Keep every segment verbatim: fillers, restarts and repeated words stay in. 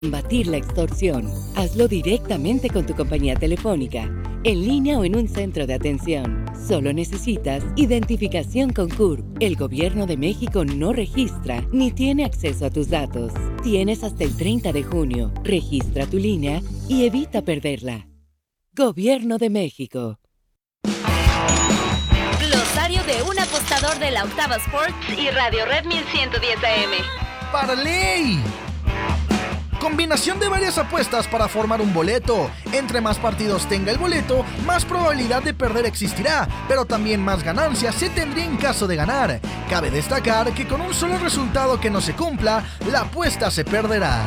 Combatir la extorsión. Hazlo directamente con tu compañía telefónica, en línea o en un centro de atención. Solo necesitas identificación con C U R P. El Gobierno de México no registra ni tiene acceso a tus datos. Tienes hasta el treinta de junio. Registra tu línea y evita perderla. Gobierno de México. Glosario de un apostador de la Octava Sports y Radio Red mil ciento diez A M. ¡Parlay! Combinación de varias apuestas para formar un boleto. Entre más partidos tenga el boleto, más probabilidad de perder existirá, pero también más ganancias se tendría en caso de ganar. Cabe destacar que con un solo resultado que no se cumpla, la apuesta se perderá.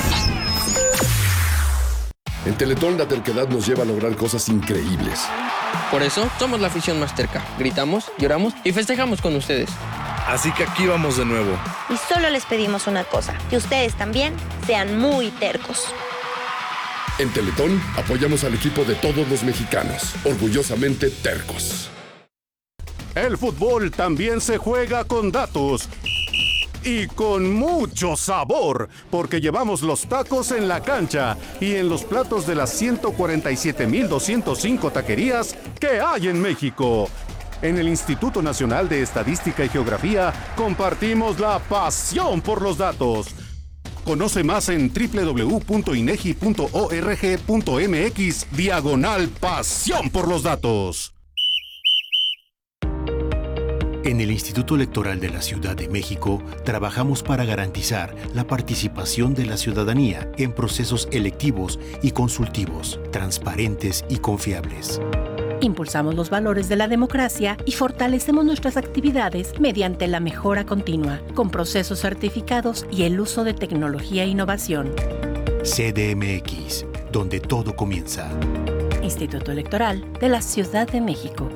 En Teletón la terquedad nos lleva a lograr cosas increíbles. Por eso somos la afición más terca. Gritamos, lloramos y festejamos con ustedes. Así que aquí vamos de nuevo. Y solo les pedimos una cosa, que ustedes también sean muy tercos. En Teletón apoyamos al equipo de todos los mexicanos, orgullosamente tercos. El fútbol también se juega con datos y con mucho sabor, porque llevamos los tacos en la cancha y en los platos de las ciento cuarenta y siete mil doscientos cinco taquerías que hay en México. En el Instituto Nacional de Estadística y Geografía compartimos la pasión por los datos. Conoce más en doble u doble u doble u punto inegi punto org punto mx diagonal pasión por los datos. En el Instituto Electoral de la Ciudad de México trabajamos para garantizar la participación de la ciudadanía en procesos electivos y consultivos, transparentes y confiables. Impulsamos los valores de la democracia y fortalecemos nuestras actividades mediante la mejora continua, con procesos certificados y el uso de tecnología e innovación. C D M X, donde todo comienza. Instituto Electoral de la Ciudad de México.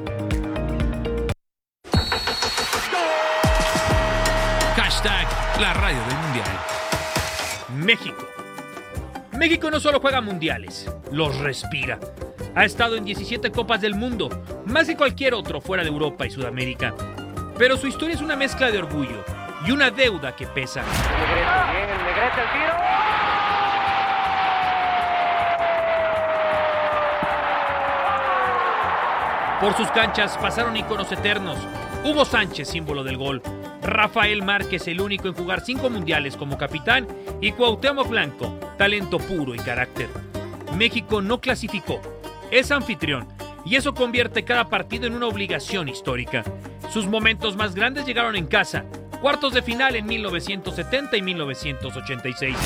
Hashtag la radio del mundial. México. México no solo juega mundiales, los respira. Ha estado en diecisiete Copas del Mundo, más que cualquier otro fuera de Europa y Sudamérica. Pero su historia es una mezcla de orgullo y una deuda que pesa. Negrete, bien, el Negrete, el tiro. Por sus canchas pasaron íconos eternos. Hugo Sánchez, símbolo del gol. Rafael Márquez, el único en jugar cinco mundiales como capitán. Y Cuauhtémoc Blanco, talento puro y carácter. México no clasificó. Es anfitrión, y eso convierte cada partido en una obligación histórica. Sus momentos más grandes llegaron en casa, cuartos de final en mil novecientos setenta y mil novecientos ochenta y seis.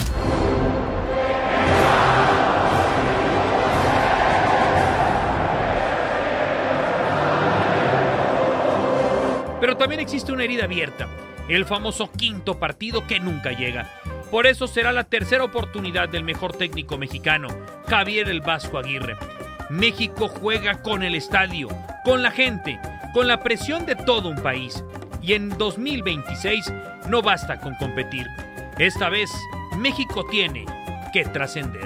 Pero también existe una herida abierta, el famoso quinto partido que nunca llega. Por eso será la tercera oportunidad del mejor técnico mexicano, Javier El Vasco Aguirre. México juega con el estadio, con la gente, con la presión de todo un país. Y en dos mil veintiséis no basta con competir. Esta vez, México tiene que trascender.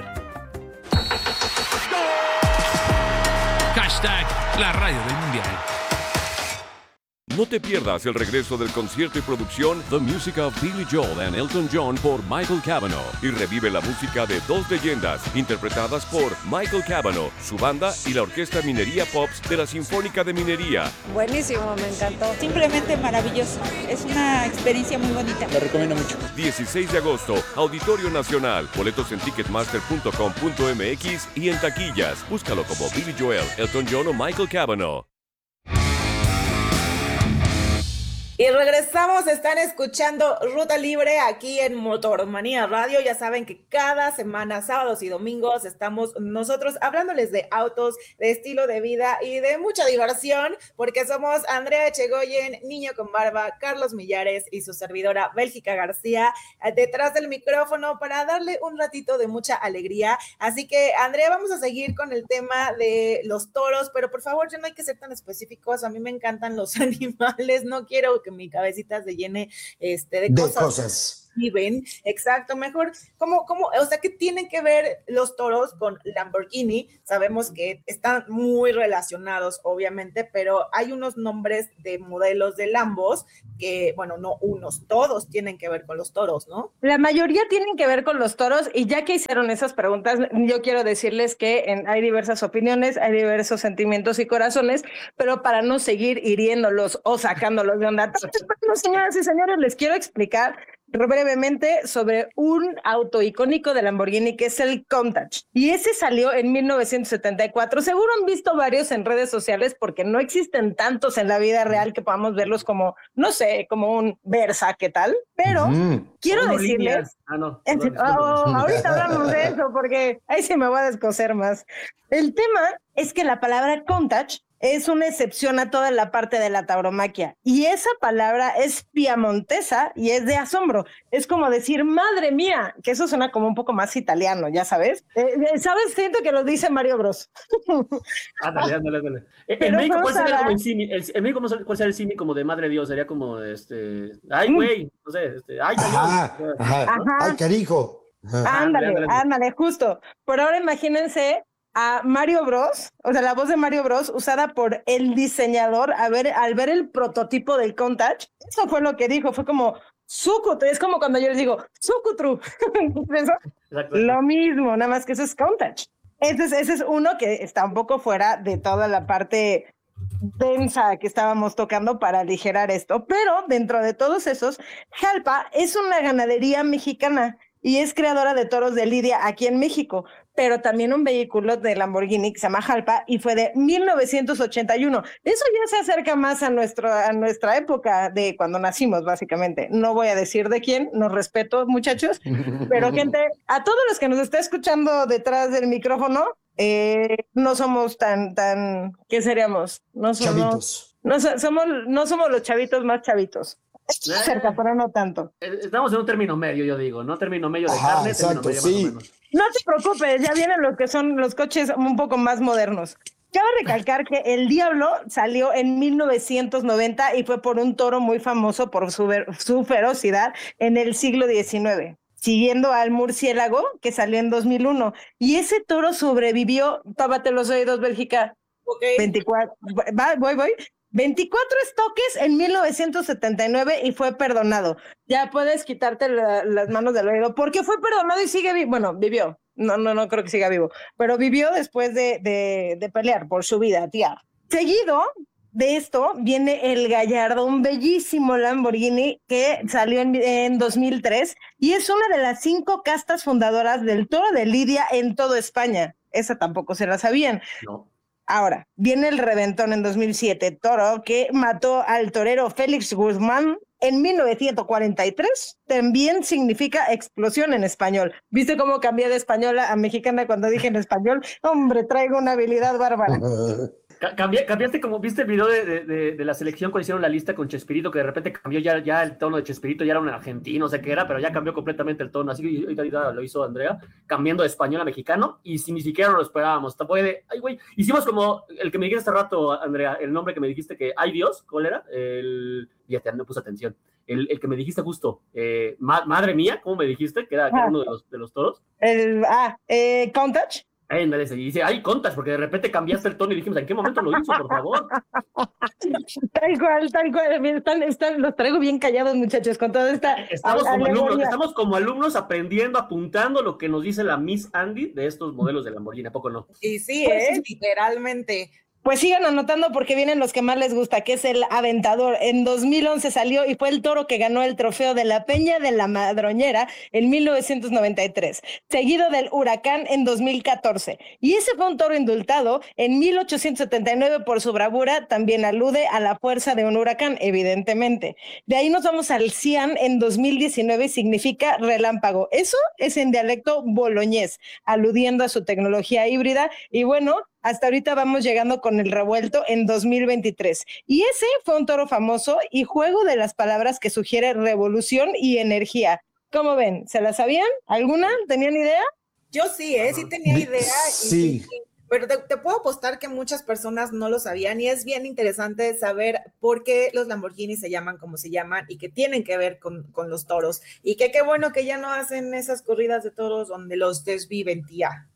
Hashtag la radio del mundial. No te pierdas el regreso del concierto y producción The Music of Billy Joel and Elton John por Michael Cavanaugh y revive la música de dos leyendas interpretadas por Michael Cavanaugh, su banda y la Orquesta Minería Pops de la Sinfónica de Minería. Buenísimo, me encantó. Simplemente maravilloso. Es una experiencia muy bonita. Lo recomiendo mucho. dieciséis de agosto, Auditorio Nacional. Boletos en ticketmaster punto com punto mx y en taquillas. Búscalo como Billy Joel, Elton John o Michael Cavanaugh. Y regresamos, están escuchando Ruta Libre aquí en Motormanía Radio. Ya saben que cada semana, sábados y domingos, estamos nosotros hablándoles de autos, de estilo de vida y de mucha diversión, porque somos Andrea Echegoyen, Niño con Barba, Carlos Millares y su servidora Bélgica García, detrás del micrófono para darle un ratito de mucha alegría. Así que, Andrea, vamos a seguir con el tema de los toros, pero por favor, ya no hay que ser tan específicos. A mí me encantan los animales, no quiero que mi cabecita se llene este, de, de cosas. cosas. viven. Exacto, mejor, ¿cómo, cómo, o sea, qué tienen que ver los toros con Lamborghini? Sabemos que están muy relacionados, obviamente, pero hay unos nombres de modelos de Lambos que, bueno, no unos, todos tienen que ver con los toros, ¿no? La mayoría tienen que ver con los toros, y ya que hicieron esas preguntas, yo quiero decirles que en, hay diversas opiniones, hay diversos sentimientos y corazones, pero para no seguir hiriéndolos o sacándolos de onda, bueno, señoras y señores, les quiero explicar brevemente sobre un auto icónico de Lamborghini que es el Countach, y ese salió en mil novecientos setenta y cuatro. Seguro han visto varios en redes sociales porque no existen tantos en la vida real que podamos verlos como, no sé, como un Versa, ¿qué tal? Pero mm. quiero oh, decirles ah, no, es, oh, ahorita hablamos de eso porque ahí sí me voy a descoser más. El tema es que la palabra Countach es una excepción a toda la parte de la tauromaquia, y esa palabra es piamontesa y es de asombro. Es como decir, madre mía, que eso suena como un poco más italiano, ya sabes. Eh, ¿Sabes? Siento que lo dice Mario Bros. Ándale, ándale, ándale. En México, ¿cuál sería como el símil? En México, ¿cuál sería el símil como de madre Dios? Sería como, este, ay, güey, no sé, este, ay, ajá, ajá, ajá. Ay, carijo. Ajá. Ándale, ándale, ándale, justo. Por ahora imagínense a Mario Bros, o sea, la voz de Mario Bros usada por el diseñador a ver, al ver el prototipo del Countach. Eso fue lo que dijo, fue como Sucutru, es como cuando yo les digo Sucutru. Lo mismo, nada más que eso es Countach. Ese es, ese es uno que está un poco fuera de toda la parte densa que estábamos tocando para aligerar esto, pero dentro de todos esos, Jalpa es una ganadería mexicana y es creadora de toros de lidia aquí en México, pero también un vehículo de Lamborghini que se llama Jalpa y fue de mil novecientos ochenta y uno. Eso ya se acerca más a, nuestro, a nuestra época de cuando nacimos, básicamente. No voy a decir de quién, nos respeto, muchachos, pero gente, a todos los que nos está escuchando detrás del micrófono, eh, no somos tan, tan, ¿qué seríamos? No somos, chavitos. No, somos, no somos los chavitos más chavitos. Cerca, pero no tanto. Estamos en un término medio, yo digo, ¿no? Término medio de Ajá, carne, exacto, término medio sí. más o menos. No te preocupes, ya vienen los que son los coches un poco más modernos. Cabe recalcar que el Diablo salió en mil novecientos noventa y fue por un toro muy famoso por su, su ferocidad en el siglo diecinueve, siguiendo al Murciélago, que salió en dos mil uno. Y ese toro sobrevivió, tápate los oídos, Bélgica, okay. veinticuatro, va, voy, voy, veinticuatro estoques en mil novecientos setenta y nueve y fue perdonado. Ya puedes quitarte la, las manos del oído, porque fue perdonado y sigue vivo. Bueno, vivió. No, no, no creo que siga vivo, pero vivió después de, de, de pelear por su vida, tía. Seguido de esto viene el Gallardo, un bellísimo Lamborghini que salió en, en dos mil tres y es una de las cinco castas fundadoras del toro de lidia en toda España. Esa tampoco se la sabían. No. Ahora, viene el Reventón en dos mil siete, toro que mató al torero Félix Guzmán en mil novecientos cuarenta y tres. También significa explosión en español. ¿Viste cómo cambié de española a mexicana cuando dije en español? Hombre, traigo una habilidad bárbara. Cambié, cambiaste como, ¿viste el video de, de, de, de la selección cuando hicieron la lista con Chespirito, que de repente cambió ya, ya el tono de Chespirito, ya era un argentino, no sé qué era, pero ya cambió completamente el tono, así que ahorita, ahorita lo hizo Andrea, cambiando de español a mexicano, y si ni siquiera lo esperábamos, tampoco de, ay güey, hicimos como el que me dijiste hace rato, Andrea, el nombre que me dijiste que, ay Dios, ¿cuál era? El, fíjate, no puse atención, el, el que me dijiste justo, eh, ma, madre mía, ¿cómo me dijiste? Que era, que era uno de los, de los toros. El, ah, eh, Countach. Ay, y dice, ay, contas, porque de repente cambiaste el tono y dijimos, ¿en qué momento lo hizo, por favor? Tal cual, tal cual, están, están, los traigo bien callados, muchachos, con toda esta... Estamos como, alumnos, estamos como alumnos aprendiendo, apuntando lo que nos dice la Miss Andy de estos modelos de Lamborghini, ¿a poco no? Y sí, es literalmente... Pues sigan anotando porque vienen los que más les gusta, que es el Aventador. En dos mil once salió y fue el toro que ganó el trofeo de la Peña de la Madroñera en mil novecientos noventa y tres, seguido del Huracán en dos mil catorce. Y ese fue un toro indultado en mil ochocientos setenta y nueve por su bravura, también alude a la fuerza de un huracán, evidentemente. De ahí nos vamos al Cian en dos mil diecinueve y significa relámpago. Eso es en dialecto boloñés, aludiendo a su tecnología híbrida. Y bueno, hasta ahorita vamos llegando con el revuelto en dos mil veintitrés. Y ese fue un toro famoso y juego de las palabras que sugiere revolución y energía. ¿Cómo ven? ¿Se la sabían? ¿Alguna? ¿Tenían idea? Yo sí, ¿eh? Sí tenía idea. Sí. Y, Pero te, te puedo apostar que muchas personas no lo sabían y es bien interesante saber por qué los Lamborghini se llaman como se llaman y que tienen que ver con, con los toros. Y que qué bueno que ya no hacen esas corridas de toros donde los desviven, tía.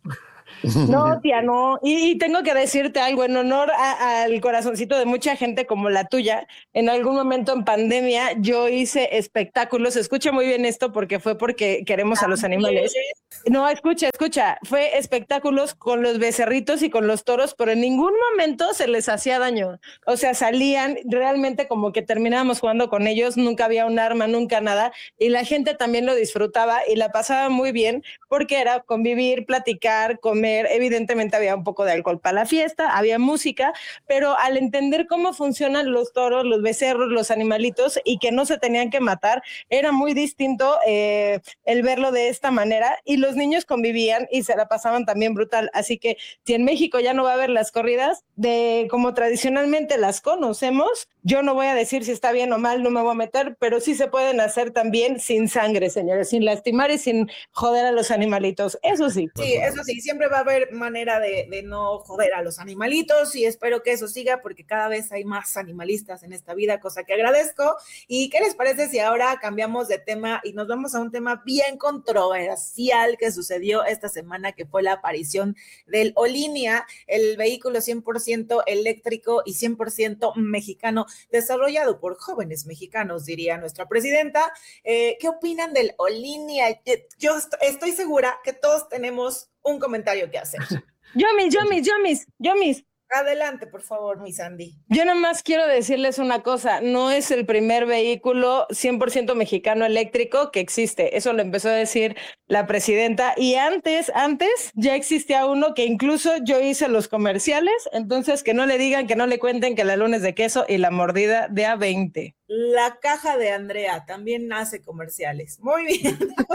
No, tía, no. Y, y tengo que decirte algo en honor a, al corazoncito de mucha gente como la tuya. En algún momento en pandemia yo hice espectáculos. Escucha muy bien esto porque fue porque queremos a los animales. No, escucha, escucha. Fue espectáculos con los becerritos y con los toros, pero en ningún momento se les hacía daño. O sea, salían realmente como que terminábamos jugando con ellos. Nunca había un arma, nunca nada. Y la gente también lo disfrutaba y la pasaba muy bien porque era convivir, platicar, comer. Evidentemente había un poco de alcohol para la fiesta, había música, pero al entender cómo funcionan los toros, los becerros, los animalitos y que no se tenían que matar, era muy distinto eh, el verlo de esta manera y los niños convivían y se la pasaban también brutal. Así que si en México ya no va a haber las corridas de como tradicionalmente las conocemos, yo no voy a decir si está bien o mal, no me voy a meter, pero sí se pueden hacer también sin sangre, señores, sin lastimar y sin joder a los animalitos. Eso sí. Sí, eso sí, siempre va a haber manera de, de no joder a los animalitos y espero que eso siga porque cada vez hay más animalistas en esta vida, cosa que agradezco. ¿Y qué les parece si ahora cambiamos de tema y nos vamos a un tema bien controversial que sucedió esta semana, que fue la aparición del Olinia, el vehículo cien por ciento eléctrico y cien por ciento mexicano, desarrollado por jóvenes mexicanos, diría nuestra presidenta. Eh, ¿Qué opinan del Olinia? Yo estoy segura que todos tenemos un comentario que hacer. Yomis, Yomis, Yomis, Yomis. Adelante, por favor, mi Sandy. Yo nada más quiero decirles una cosa, no es el primer vehículo cien por ciento mexicano eléctrico que existe, eso lo empezó a decir la presidenta, y antes, antes ya existía uno que incluso yo hice los comerciales, entonces que no le digan, que no le cuenten que la luna es de queso y la mordida de A veinte. La caja de Andrea también hace comerciales. Muy bien.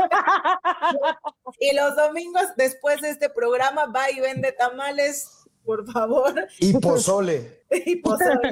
Y los domingos después de este programa va y vende tamales, por favor. Y pozole. Y pozole.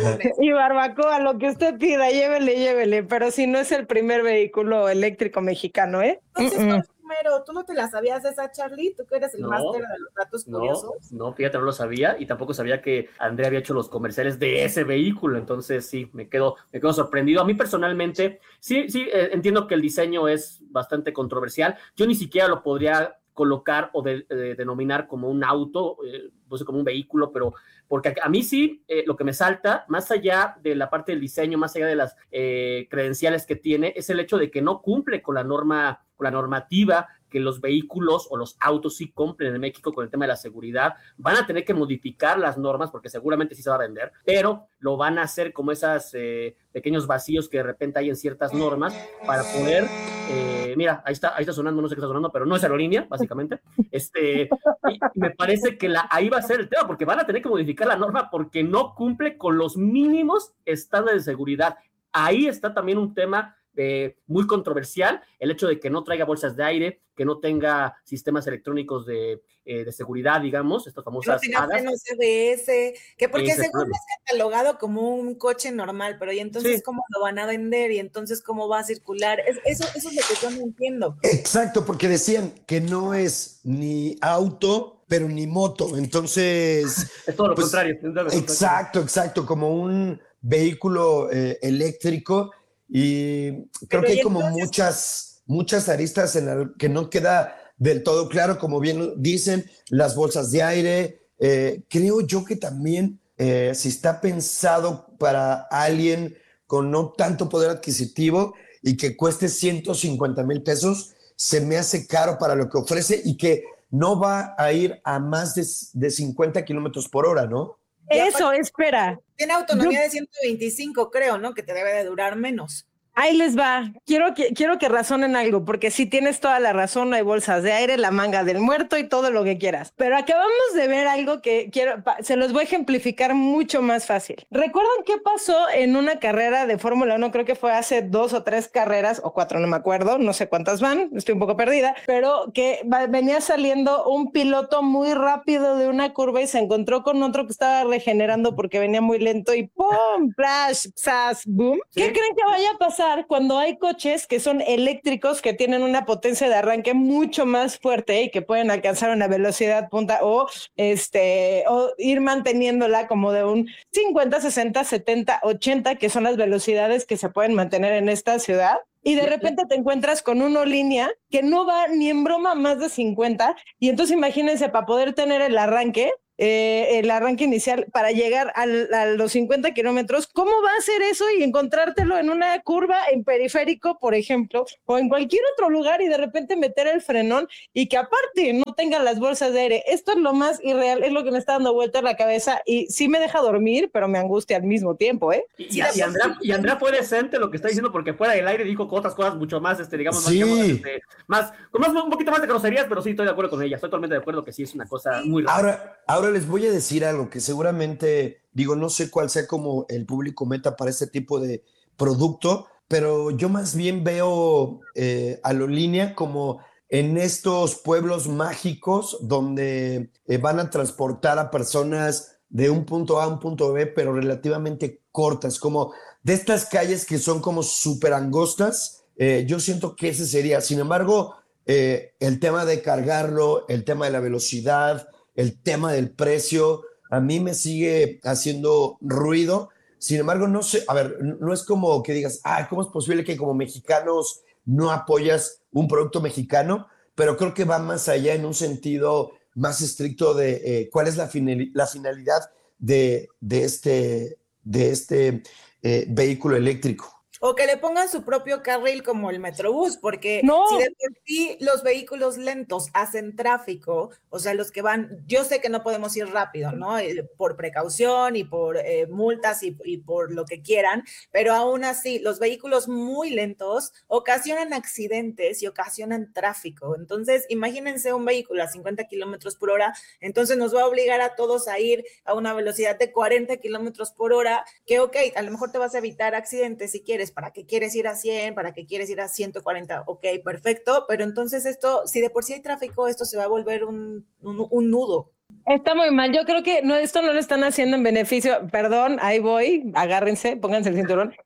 Y barbacoa, lo que usted pida, llévele, llévele. Pero si no es el primer vehículo eléctrico mexicano, ¿eh? Entonces, mm -mm. Primero, ¿tú no te la sabías esa, Charlie? ¿Tú que eres el no, máster de los datos no, curiosos? No, fíjate, no lo sabía y tampoco sabía que Andrea había hecho los comerciales de ese vehículo. Entonces, sí, me quedo, me quedo sorprendido. A mí personalmente, sí, sí, eh, entiendo que el diseño es bastante controversial. Yo ni siquiera lo podría colocar o de, de, denominar como un auto, eh, no sé, como un vehículo, pero porque a, a mí sí, eh, lo que me salta, más allá de la parte del diseño, más allá de las eh, credenciales que tiene, es el hecho de que no cumple con la norma, con la normativa que los vehículos o los autos sí cumplen en México con el tema de la seguridad. Van a tener que modificar las normas porque seguramente sí se va a vender, pero lo van a hacer como esos eh, pequeños vacíos que de repente hay en ciertas normas para poder, eh, mira, ahí está, ahí está sonando, no sé qué está sonando, pero no es aerolínea, básicamente. Este, y me parece que la, ahí va a ser el tema, porque van a tener que modificar la norma porque no cumple con los mínimos estándares de seguridad. Ahí está también un tema Eh, muy controversial, el hecho de que no traiga bolsas de aire, que no tenga sistemas electrónicos de, eh, de seguridad, digamos, estas famosas no tenga frenos C B S, que porque Ese según problema. es catalogado como un coche normal, pero y entonces Sí. ¿cómo lo van a vender? Y entonces ¿cómo va a circular? Es, eso, eso es lo que yo no entiendo. Exacto, porque decían que no es ni auto, pero ni moto. Entonces. Es todo lo pues, contrario. Exacto, exacto, como un vehículo eh, eléctrico. Y creo Pero, que hay ¿y como entonces? muchas, muchas aristas en la que no queda del todo claro, como bien dicen, las bolsas de aire. Eh, creo yo que también, eh, si está pensado para alguien con no tanto poder adquisitivo y que cueste ciento cincuenta mil pesos, se me hace caro para lo que ofrece y que no va a ir a más de, de cincuenta kilómetros por hora, ¿no? Eso, espera. Tiene autonomía Yo- de ciento veinticinco, creo, ¿no? Que te debe de durar menos. Ahí les va. Quiero que, quiero que razonen algo, porque sí tienes toda la razón, no hay bolsas de aire, la manga del muerto y todo lo que quieras. Pero acabamos de ver algo que quiero, pa- se los voy a ejemplificar mucho más fácil. ¿Recuerdan qué pasó en una carrera de Fórmula uno? Creo que fue hace dos o tres carreras, o cuatro, no me acuerdo, no sé cuántas van, estoy un poco perdida, pero que va- venía saliendo un piloto muy rápido de una curva y se encontró con otro que estaba regenerando porque venía muy lento y ¡pum! ¡Flash! ¡Zas! ¡Boom! ¿Qué creen que vaya a pasar pasar cuando hay coches que son eléctricos, que tienen una potencia de arranque mucho más fuerte y que pueden alcanzar una velocidad punta o, este, o ir manteniéndola como de un cincuenta, sesenta, setenta, ochenta, que son las velocidades que se pueden mantener en esta ciudad? Y de repente te encuentras con una línea que no va ni en broma más de cincuenta, y entonces imagínense, para poder tener el arranque, eh, el arranque inicial para llegar al, a los cincuenta kilómetros, ¿cómo va a ser eso y encontrártelo en una curva en periférico, por ejemplo, o en cualquier otro lugar y de repente meter el frenón y que aparte no tengan las bolsas de aire? Esto es lo más irreal, es lo que me está dando vuelta en la cabeza y sí me deja dormir, pero me angustia al mismo tiempo, ¿eh? Y, y, y, Andrea, y Andrea fue decente lo que está diciendo, porque fuera del aire dijo otras cosas mucho más, este, digamos, sí. más, este, más, con más, un poquito más de groserías, pero sí estoy de acuerdo con ella, estoy totalmente de acuerdo que sí es una cosa muy rara. Ahora, ahora les voy a decir algo que seguramente, digo, no sé cuál sea como el público meta para este tipo de producto, pero yo más bien veo eh, a Aerolínea como en estos pueblos mágicos donde eh, van a transportar a personas de un punto A a un punto B, pero relativamente cortas, como de estas calles que son como súper angostas. Eh, yo siento que ese sería. Sin embargo, eh, el tema de cargarlo, el tema de la velocidad, el tema del precio, a mí me sigue haciendo ruido. Sin embargo, no sé, a ver, no es como que digas, ah, ¿cómo es posible que como mexicanos no apoyas un producto mexicano? Pero creo que va más allá en un sentido más estricto de eh, cuál es la, final, la finalidad de, de este, de este eh, vehículo eléctrico. O que le pongan su propio carril como el Metrobús, porque no. si de por sí los vehículos lentos hacen tráfico, o sea, los que van, yo sé que no podemos ir rápido, ¿no? Por precaución y por eh, multas y, y por lo que quieran, pero aún así, los vehículos muy lentos ocasionan accidentes y ocasionan tráfico. Entonces, imagínense un vehículo a cincuenta kilómetros por hora, entonces nos va a obligar a todos a ir a una velocidad de cuarenta kilómetros por hora, que ok, a lo mejor te vas a evitar accidentes si quieres. ¿Para qué quieres ir a cien? ¿Para qué quieres ir a ciento cuarenta? Ok, perfecto, pero entonces esto, si de por sí hay tráfico, esto se va a volver un, un, un nudo. Está muy mal, yo creo que no, esto no lo están haciendo en beneficio, perdón, ahí voy, agárrense, pónganse el cinturón.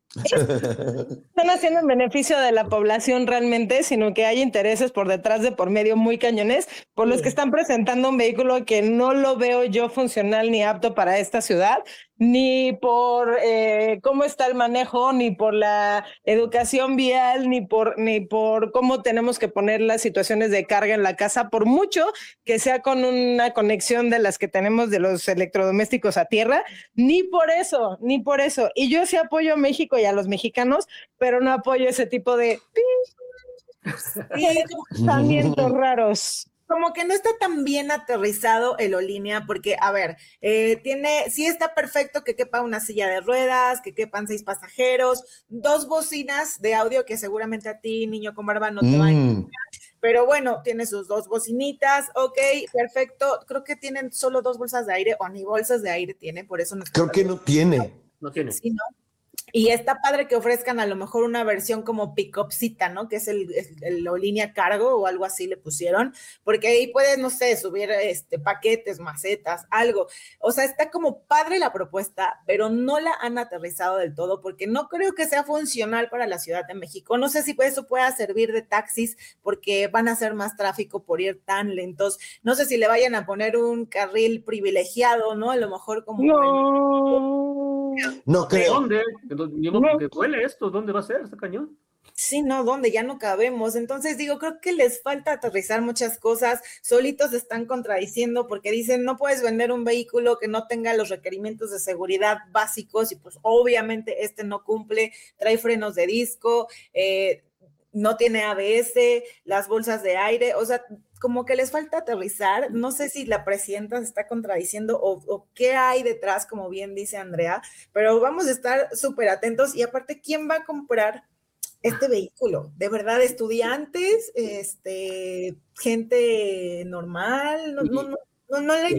Están haciendo en beneficio de la población realmente, sino que hay intereses por detrás de por medio muy cañones, por los que están presentando un vehículo que no lo veo yo funcional ni apto para esta ciudad, ni por eh, cómo está el manejo, ni por la educación vial, ni por, ni por cómo tenemos que poner las situaciones de carga en la casa, por mucho que sea con una conexión de las que tenemos de los electrodomésticos a tierra, ni por eso, ni por eso. Y yo sí apoyo a México y a los mexicanos, pero no apoyo ese tipo de pensamientos raros. Como que no está tan bien aterrizado el Aerolínea, porque, a ver, eh, tiene, sí está perfecto que quepa una silla de ruedas, que quepan seis pasajeros, dos bocinas de audio que seguramente a ti, niño con barba, no te mm. van a enseñar, pero bueno, tiene sus dos bocinitas, ok, perfecto, creo que tienen solo dos bolsas de aire, o ni bolsas de aire tiene, por eso no está. Creo que no tiene. No tiene. Sí, ¿no? Y está padre que ofrezcan a lo mejor una versión como pick-upcita, ¿no? Que es el, el, el Aerolínea Cargo o algo así le pusieron, porque ahí puedes, no sé, subir este, paquetes, macetas, algo. O sea, está como padre la propuesta, pero no la han aterrizado del todo, porque no creo que sea funcional para la Ciudad de México. No sé si eso pueda servir de taxis, porque van a hacer más tráfico por ir tan lentos. No sé si le vayan a poner un carril privilegiado, ¿no? A lo mejor como... No, el... no creo. ¿Dónde? ¿Dónde duele esto? ¿Dónde va a ser? ¿Está cañón? Sí, no, ¿dónde? Ya no cabemos. Entonces digo, creo que les falta aterrizar muchas cosas, solitos se están contradiciendo porque dicen, no puedes vender un vehículo que no tenga los requerimientos de seguridad básicos y pues obviamente este no cumple, trae frenos de disco, eh, no tiene A B S, las bolsas de aire, o sea, como que les falta aterrizar. No sé si la presidenta se está contradiciendo o, o qué hay detrás, como bien dice Andrea, pero vamos a estar súper atentos y aparte, ¿quién va a comprar este vehículo? ¿De verdad estudiantes? Este, gente normal? No, no, no, no, no la entiendo.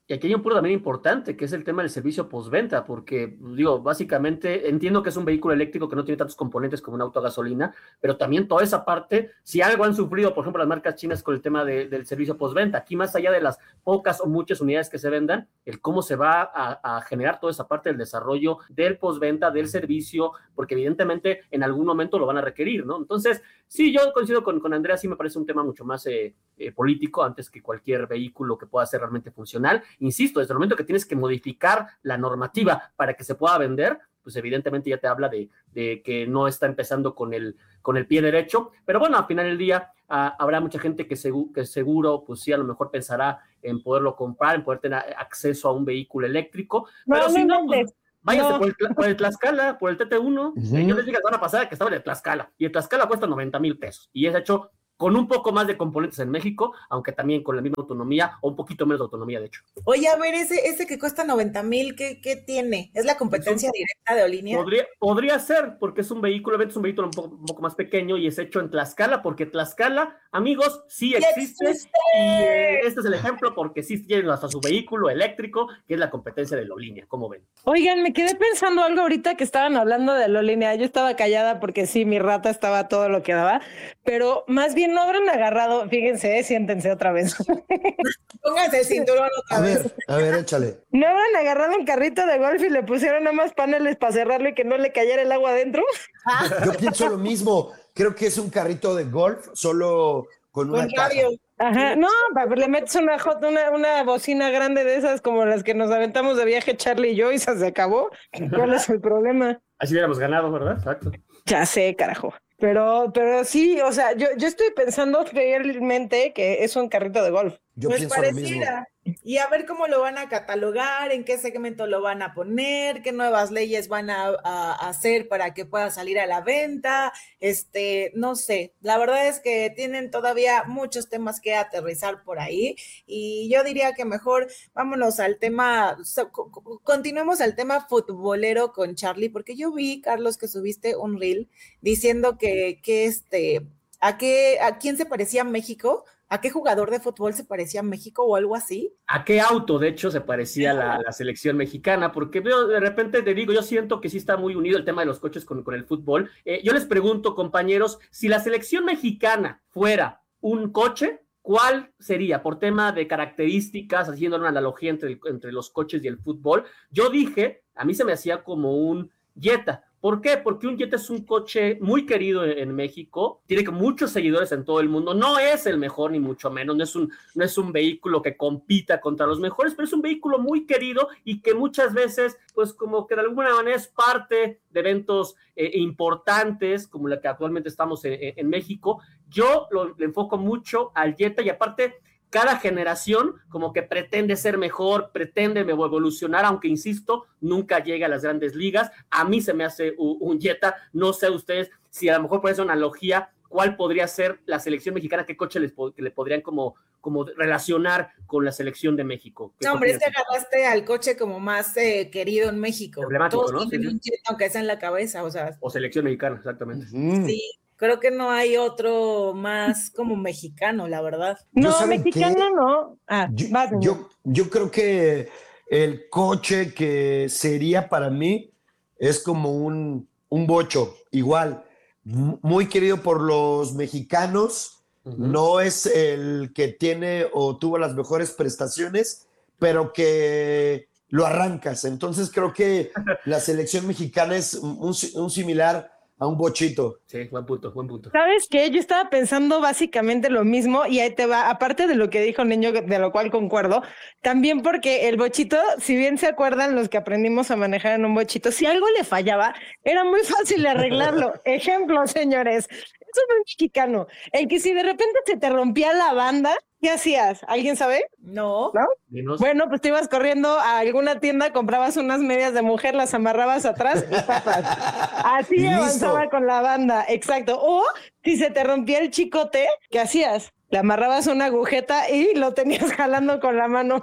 Y aquí hay un punto también importante, que es el tema del servicio postventa, porque, digo, básicamente entiendo que es un vehículo eléctrico que no tiene tantos componentes como un auto a gasolina, pero también toda esa parte, si algo han sufrido, por ejemplo, las marcas chinas con el tema de, del servicio postventa, aquí más allá de las pocas o muchas unidades que se vendan, el cómo se va a, a generar toda esa parte del desarrollo del postventa, del servicio, porque evidentemente en algún momento lo van a requerir, ¿no? Entonces, sí, yo coincido con, con Andrea, sí me parece un tema mucho más eh, eh, político antes que cualquier vehículo que pueda ser realmente funcional. Insisto, desde el momento que tienes que modificar la normativa para que se pueda vender, pues evidentemente ya te habla de, de que no está empezando con el, con el pie derecho, pero bueno, al final del día uh, habrá mucha gente que, segu que seguro, pues sí, a lo mejor pensará en poderlo comprar, en poder tener acceso a un vehículo eléctrico, no, pero no, si no, pues, váyase no. por, el, por el Tlaxcala, por el T T uno, uh-huh. eh, yo les dije la semana pasada que estaba en el Tlaxcala, y el Tlaxcala cuesta noventa mil pesos, y es hecho con un poco más de componentes en México, aunque también con la misma autonomía, o un poquito menos de autonomía, de hecho. Oye, a ver, ese, ese que cuesta noventa mil, ¿qué, ¿qué tiene? ¿Es la competencia un, directa de Olinia? Podría, podría ser, porque es un vehículo, es un vehículo un poco, un poco más pequeño y es hecho en Tlaxcala, porque Tlaxcala, amigos, sí existe, existe. y eh, este es el ejemplo, porque sí tienen hasta su vehículo eléctrico, que es la competencia de Olinia, ¿cómo ven? Oigan, me quedé pensando algo ahorita que estaban hablando de Olinia, yo estaba callada porque sí, mi rata estaba todo lo que daba, pero más bien no habrán agarrado, fíjense, siéntense otra vez. Pónganse el cinturón otra a vez. ver, a ver, échale. ¿No habrán agarrado un carrito de golf y le pusieron nada más paneles para cerrarle que no le cayera el agua adentro? Yo pienso lo mismo. Creo que es un carrito de golf, solo con una caja. Ajá, no, le metes una, una, una bocina grande de esas como las que nos aventamos de viaje Charlie y yo y se acabó. ¿Cuál es el problema? Así hubiéramos ganado, ¿verdad? Exacto. Ya sé, carajo. Pero, pero sí, o sea, yo, yo estoy pensando realmente que es un carrito de golf. Yo pues pienso pareciera. Lo mismo. Y a ver cómo lo van a catalogar, en qué segmento lo van a poner, qué nuevas leyes van a, a hacer para que pueda salir a la venta, este, no sé, la verdad es que tienen todavía muchos temas que aterrizar por ahí y yo diría que mejor vámonos al tema, so, continuemos al tema futbolero con Charlie, porque yo vi, Carlos, que subiste un reel diciendo que, que este, a qué, a quién se parecía México. ¿A qué jugador de fútbol se parecía México o algo así? ¿A qué auto, de hecho, se parecía la, la selección mexicana? Porque veo, de repente te digo, yo siento que sí está muy unido el tema de los coches con, con el fútbol. Eh, yo les pregunto, compañeros, si la selección mexicana fuera un coche, ¿cuál sería? Por tema de características, haciendo una analogía entre, el, entre los coches y el fútbol. Yo dije, a mí se me hacía como un Jetta. ¿Por qué? Porque un Jetta es un coche muy querido en, en México, tiene muchos seguidores en todo el mundo, no es el mejor ni mucho menos, no es, un, no es un vehículo que compita contra los mejores, pero es un vehículo muy querido y que muchas veces, pues como que de alguna manera es parte de eventos eh, importantes, como la que actualmente estamos en, en México. Yo lo, le enfoco mucho al Jetta y aparte, cada generación como que pretende ser mejor, pretende evolucionar, aunque insisto, nunca llega a las grandes ligas. A mí se me hace un, un Jetta, no sé ustedes si a lo mejor por esa analogía, cuál podría ser la selección mexicana, qué coche les, que le podrían como, como relacionar con la selección de México. No, hombre, es que agarraste al coche como más eh, querido en México. Emblemático, todos ¿no? tienen Sí, un Jetta, aunque sea en la cabeza, o sea. O selección mexicana, exactamente. Mm. Sí. Creo que no hay otro más como mexicano, la verdad. No, mexicano qué? no. Ah, yo, vas, yo, yo creo que el coche que sería para mí es como un, un bocho, igual, muy querido por los mexicanos. Uh-huh. No es el que tiene o tuvo las mejores prestaciones, pero que lo arrancas. Entonces creo que la selección mexicana es un, un similar a un bochito. Sí, buen punto, buen punto. ¿Sabes qué? Yo estaba pensando básicamente lo mismo y ahí te va, aparte de lo que dijo Niño, de lo cual concuerdo, también porque el bochito, si bien se acuerdan los que aprendimos a manejar en un bochito, si algo le fallaba, era muy fácil arreglarlo. Ejemplo, señores, eso no es mexicano. El que si de repente se te rompía la banda, ¿qué hacías? ¿Alguien sabe? No. ¿No? Dinos. Bueno, pues te ibas corriendo a alguna tienda, comprabas unas medias de mujer, las amarrabas atrás y papas. Así Listo. Avanzaba con la banda, exacto. O si se te rompía el chicote, ¿qué hacías? Le amarrabas una agujeta y lo tenías jalando con la mano.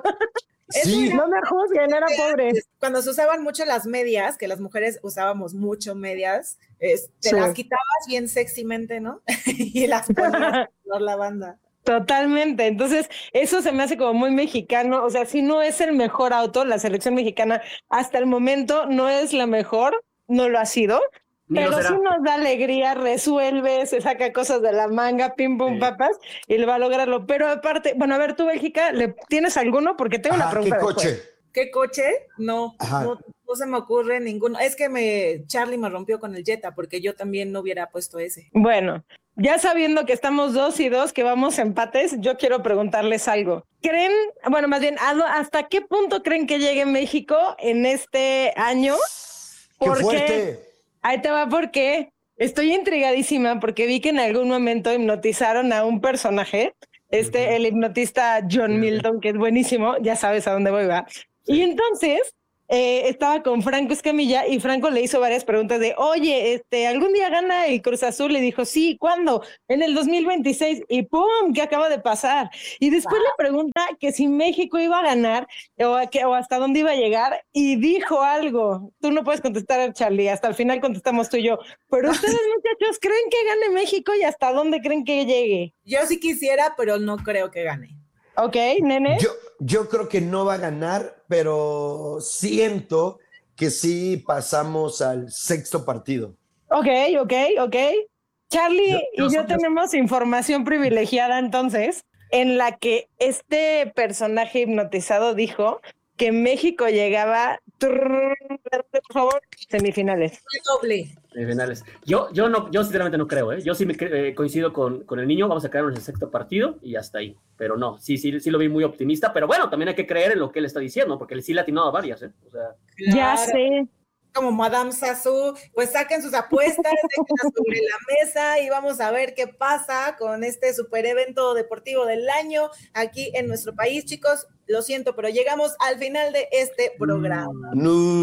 Sí. No me juzguen, era pobre. Cuando se usaban mucho las medias, que las mujeres usábamos mucho medias, eh, te Sí. las quitabas bien sexymente, ¿no? Y las ponías por la banda. Totalmente. Entonces, eso se me hace como muy mexicano. O sea, si no es el mejor auto, la selección mexicana hasta el momento no es la mejor, no lo ha sido. Ni pero sí nos da alegría, resuelve, se saca cosas de la manga, pim, pum, sí. papas, y le va a lograrlo. Pero aparte, bueno, a ver, tú, Bélgica, ¿le tienes alguno? Porque tengo Ajá, una pregunta. ¿Qué coche? Después. ¿Qué coche? No, no, no se me ocurre ninguno. Es que me Charlie me rompió con el Jetta, porque yo también no hubiera puesto ese. Bueno, ya sabiendo que estamos dos y dos, que vamos empates, yo quiero preguntarles algo. ¿Creen, bueno, más bien, ¿hasta qué punto creen que llegue México en este año? Porque, ¡qué fuerte! Ahí te va, porque estoy intrigadísima, porque vi que en algún momento hipnotizaron a un personaje, este, uh-huh. el hipnotista John uh-huh. Milton, que es buenísimo, ya sabes a dónde voy, va. Sí. Y entonces eh, estaba con Franco Escamilla y Franco le hizo varias preguntas de, oye, este, ¿algún día gana el Cruz Azul? Le dijo, sí, ¿cuándo? En el dos mil veintiséis y ¡pum! ¿Qué acaba de pasar? Y después wow. le pregunta que si México iba a ganar o, a que, o hasta dónde iba a llegar y dijo algo. Tú no puedes contestar, Charlie, hasta el final contestamos tú y yo. Pero ustedes, muchachos, ¿creen que gane México y hasta dónde creen que llegue? Yo sí quisiera, pero no creo que gane. Ok, nene. Yo, yo creo que no va a ganar, pero siento que sí pasamos al sexto partido. Ok, ok, ok. Charlie yo, yo y yo tenemos información privilegiada entonces, en la que este personaje hipnotizado dijo que México llegaba, por favor, semifinales. Doble. Semifinales. Yo, yo no, yo sinceramente no creo, ¿eh? Yo sí me eh, coincido con, con el niño, vamos a quedarnos en el sexto partido y hasta ahí. Pero no, sí, sí, sí lo vi muy optimista, pero bueno, también hay que creer en lo que él está diciendo, porque él sí le ha atinado a varias, ¿eh? O sea, claro. Ya sé. Como Madame Sassou, pues saquen sus apuestas, déjenlas sobre la mesa y vamos a ver qué pasa con este super evento deportivo del año aquí en nuestro país, chicos. Lo siento, pero llegamos al final de este programa.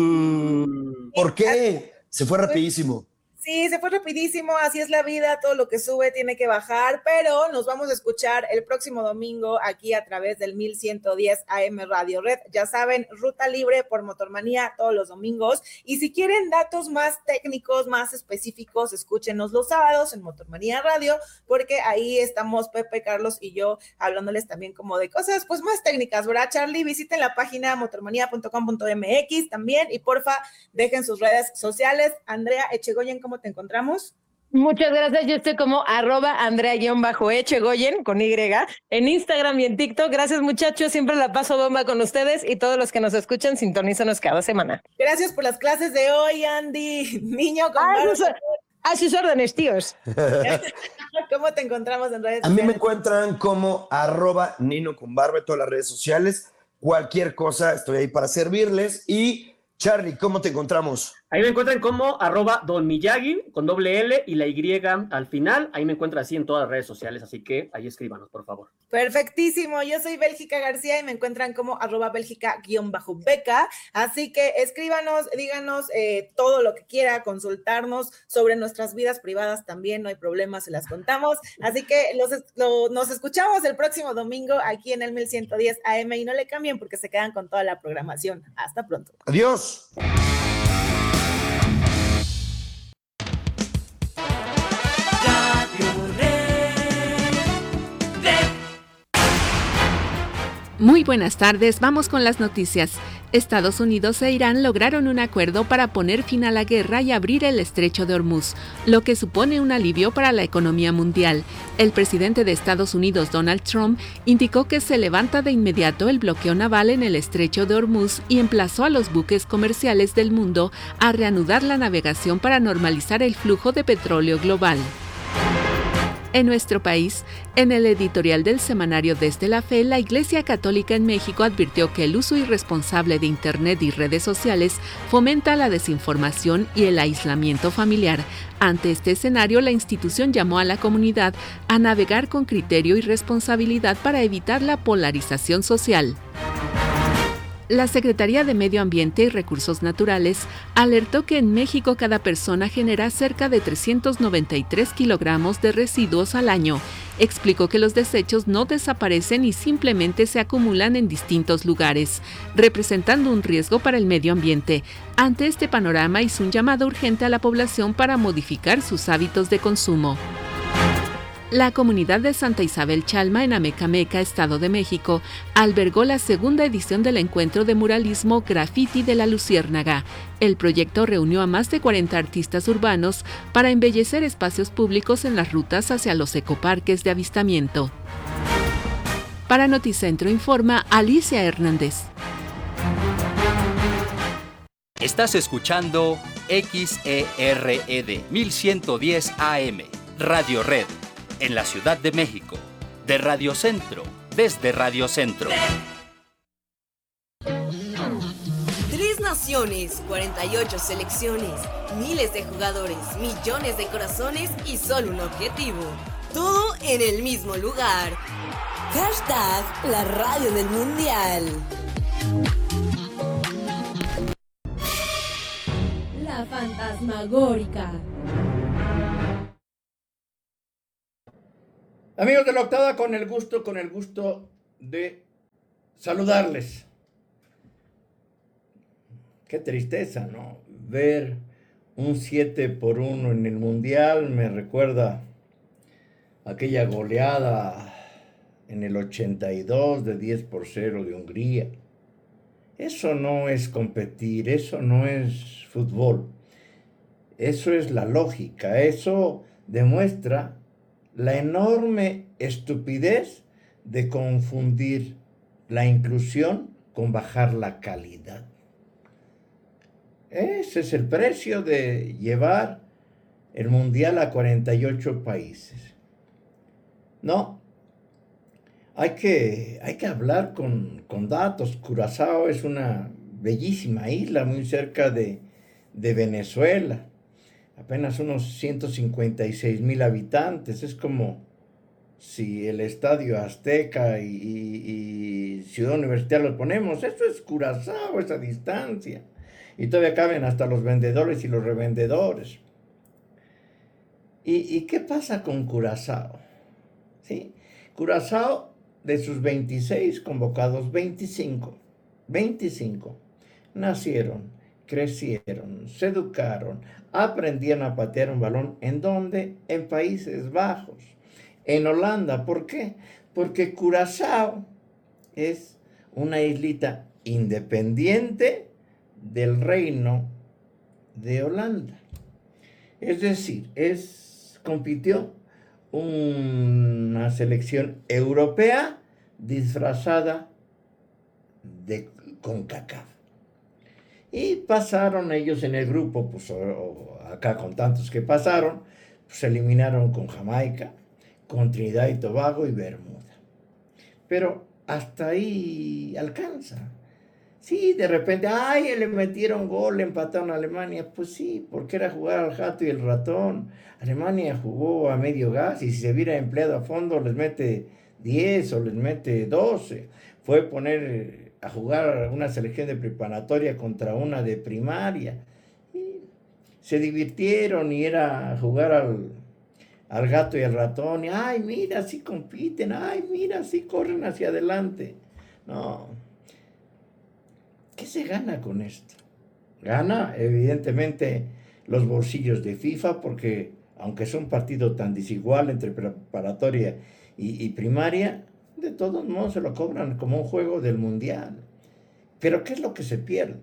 No. ¿Por qué? Se fue rapidísimo. Sí, se fue rapidísimo, así es la vida, todo lo que sube tiene que bajar, pero nos vamos a escuchar el próximo domingo aquí a través del mil ciento diez A M Radio Red. Ya saben, ruta libre por Motormanía todos los domingos. Y si quieren datos más técnicos, más específicos, escúchenos los sábados en Motormanía Radio, porque ahí estamos Pepe, Carlos y yo hablándoles también como de cosas pues más técnicas, ¿verdad, Charlie? Visiten la página motormanía punto com punto m x también y porfa, dejen sus redes sociales. Andrea Echegoyen, ¿cómo te encontramos? Muchas gracias, yo estoy como arroba Andrea-Echegoyen con Y en Instagram y en TikTok. Gracias, muchachos, siempre la paso bomba con ustedes y todos los que nos escuchan, sintonízanos cada semana. Gracias por las clases de hoy, Andy. Niño con ah, sus, a sus órdenes, tíos. ¿Cómo te encontramos en redes sociales? A mí me encuentran como arroba Nino con Barba en todas las redes sociales. Cualquier cosa, estoy ahí para servirles. Y Charlie, ¿cómo te encontramos? Ahí me encuentran como arroba Don Miyagi con doble L y la Y al final. Ahí me encuentran así en todas las redes sociales, así que ahí escríbanos, por favor. Perfectísimo. Yo soy Bélgica García y me encuentran como arroba Bélgica-beca. Así que escríbanos, díganos eh, todo lo que quiera, consultarnos sobre nuestras vidas privadas también, no hay problema, se las contamos. Así que los, lo, nos escuchamos el próximo domingo aquí en el mil ciento diez A M y no le cambien porque se quedan con toda la programación. Hasta pronto. Adiós. Muy buenas tardes, vamos con las noticias. Estados Unidos e Irán lograron un acuerdo para poner fin a la guerra y abrir el estrecho de Hormuz, lo que supone un alivio para la economía mundial. El presidente de Estados Unidos, Donald Trump, indicó que se levanta de inmediato el bloqueo naval en el estrecho de Hormuz y emplazó a los buques comerciales del mundo a reanudar la navegación para normalizar el flujo de petróleo global. En nuestro país, en el editorial del semanario Desde la Fe, la Iglesia Católica en México advirtió que el uso irresponsable de Internet y redes sociales fomenta la desinformación y el aislamiento familiar. Ante este escenario, la institución llamó a la comunidad a navegar con criterio y responsabilidad para evitar la polarización social. La Secretaría de Medio Ambiente y Recursos Naturales alertó que en México cada persona genera cerca de trescientos noventa y tres kilogramos de residuos al año. Explicó que los desechos no desaparecen y simplemente se acumulan en distintos lugares, representando un riesgo para el medio ambiente. Ante este panorama hizo un llamado urgente a la población para modificar sus hábitos de consumo. La comunidad de Santa Isabel Chalma en Amecameca, Estado de México, albergó la segunda edición del encuentro de muralismo Graffiti de la Luciérnaga. El proyecto reunió a más de cuarenta artistas urbanos para embellecer espacios públicos en las rutas hacia los ecoparques de avistamiento. Para Noticentro informa Alicia Hernández. Estás escuchando X E R E D mil ciento diez A M, Radio Red, en la Ciudad de México, de Radio Centro, desde Radio Centro. Tres naciones, cuarenta y ocho selecciones, miles de jugadores, millones de corazones y solo un objetivo. Todo en el mismo lugar. Hashtag la radio del mundial. La fantasmagórica. Amigos de la octava, con el gusto, con el gusto de saludarles. Qué tristeza, ¿no? Ver un siete por uno en el Mundial me recuerda aquella goleada en el ochenta y dos de diez por cero de Hungría. Eso no es competir, eso no es fútbol. Eso es la lógica, eso demuestra la enorme estupidez de confundir la inclusión con bajar la calidad. Ese es el precio de llevar el Mundial a cuarenta y ocho países. No, hay que, hay que hablar con, con datos. Curazao es una bellísima isla muy cerca de, de Venezuela. Apenas unos ciento cincuenta y seis mil habitantes. Es como si el Estadio Azteca y, y, y Ciudad Universitaria lo ponemos. Eso es Curazao, esa distancia. Y todavía caben hasta los vendedores y los revendedores. ¿Y, y qué pasa con Curazao? ¿Sí? Curazao, de sus veintiséis convocados, veinticinco, veinticinco nacieron, crecieron, se educaron, aprendieron a patear un balón. ¿En dónde? En Países Bajos, en Holanda. ¿Por qué? Porque Curazao es una islita independiente del Reino de Holanda. Es decir, es, compitió una selección europea disfrazada de CONCACAF. Y pasaron ellos en el grupo, pues o, o acá con tantos que pasaron, pues eliminaron con Jamaica, con Trinidad y Tobago y Bermuda. Pero hasta ahí alcanza. Sí, de repente, ay, le metieron gol, le empataron a Alemania. Pues sí, porque era jugar al gato y el ratón. Alemania jugó a medio gas y si se hubiera empleado a fondo les mete diez o les mete doce. Fue poner a jugar una selección de preparatoria contra una de primaria. Y se divirtieron y era jugar al, al gato y al ratón. Y, ay, mira, sí compiten, ay, mira, sí corren hacia adelante. No. ¿Qué se gana con esto? Gana, evidentemente, los bolsillos de FIFA, porque aunque es un partido tan desigual entre preparatoria y, y primaria, de todos modos se lo cobran como un juego del Mundial. Pero ¿qué es lo que se pierde?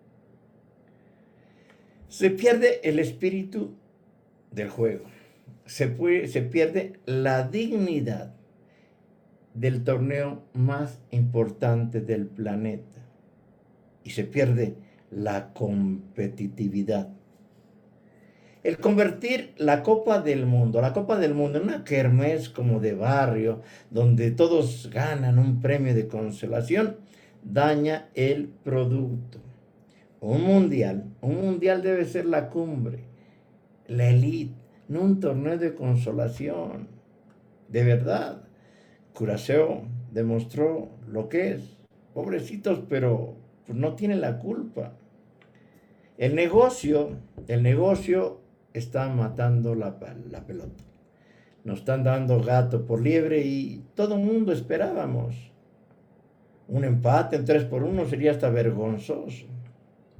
Se pierde el espíritu del juego. Se, puede, se pierde la dignidad del torneo más importante del planeta. Y se pierde la competitividad. El convertir la Copa del Mundo, la Copa del Mundo en una kermés como de barrio, donde todos ganan un premio de consolación, daña el producto. Un mundial, un mundial debe ser la cumbre, la elite, no un torneo de consolación. De verdad, Curazao demostró lo que es. Pobrecitos, pero pues no tiene la culpa. El negocio, el negocio está matando la, la pelota. Nos están dando gato por liebre y todo el mundo esperábamos. Un empate en tres por uno sería hasta vergonzoso.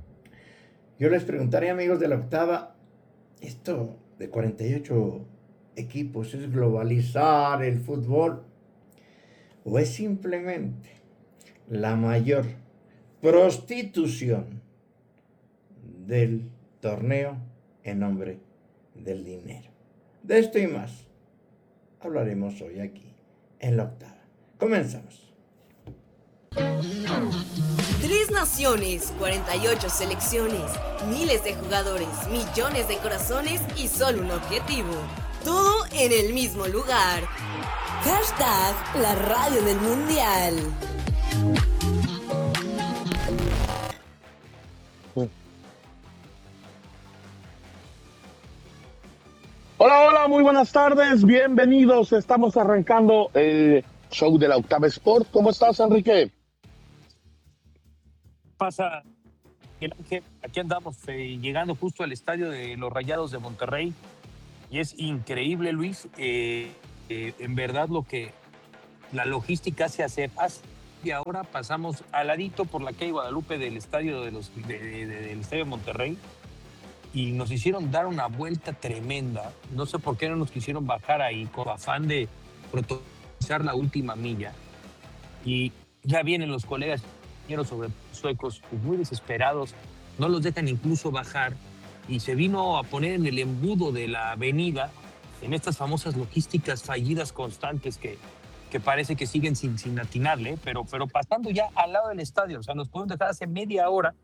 Yo les preguntaría, amigos de la octava, esto de cuarenta y ocho equipos es globalizar el fútbol o es simplemente la mayor prostitución del torneo en nombre del dinero. De esto y más hablaremos hoy aquí en La Octava. Comenzamos. Tres naciones, cuarenta y ocho selecciones, miles de jugadores, millones de corazones y solo un objetivo. Todo en el mismo lugar. Hashtag la radio del mundial. Hola, hola, muy buenas tardes, bienvenidos. Estamos arrancando el show de La Octava Sport. ¿Cómo estás, Enrique? Pasa, aquí andamos eh, llegando justo al estadio de los Rayados de Monterrey y es increíble, Luis, eh, eh, en verdad lo que la logística hace hacer. Y ahora pasamos al ladito por la calle Guadalupe del estadio de los de, de, de, del estadio de Monterrey y nos hicieron dar una vuelta tremenda. No sé por qué no nos quisieron bajar ahí con afán de protocolizar la última milla. Y ya vienen los colegas sobre suecos muy desesperados, no los dejan incluso bajar y se vino a poner en el embudo de la avenida en estas famosas logísticas fallidas constantes que, que parece que siguen sin, sin atinarle, pero, pero pasando ya al lado del estadio, o sea, nos podemos dejar hace media hora,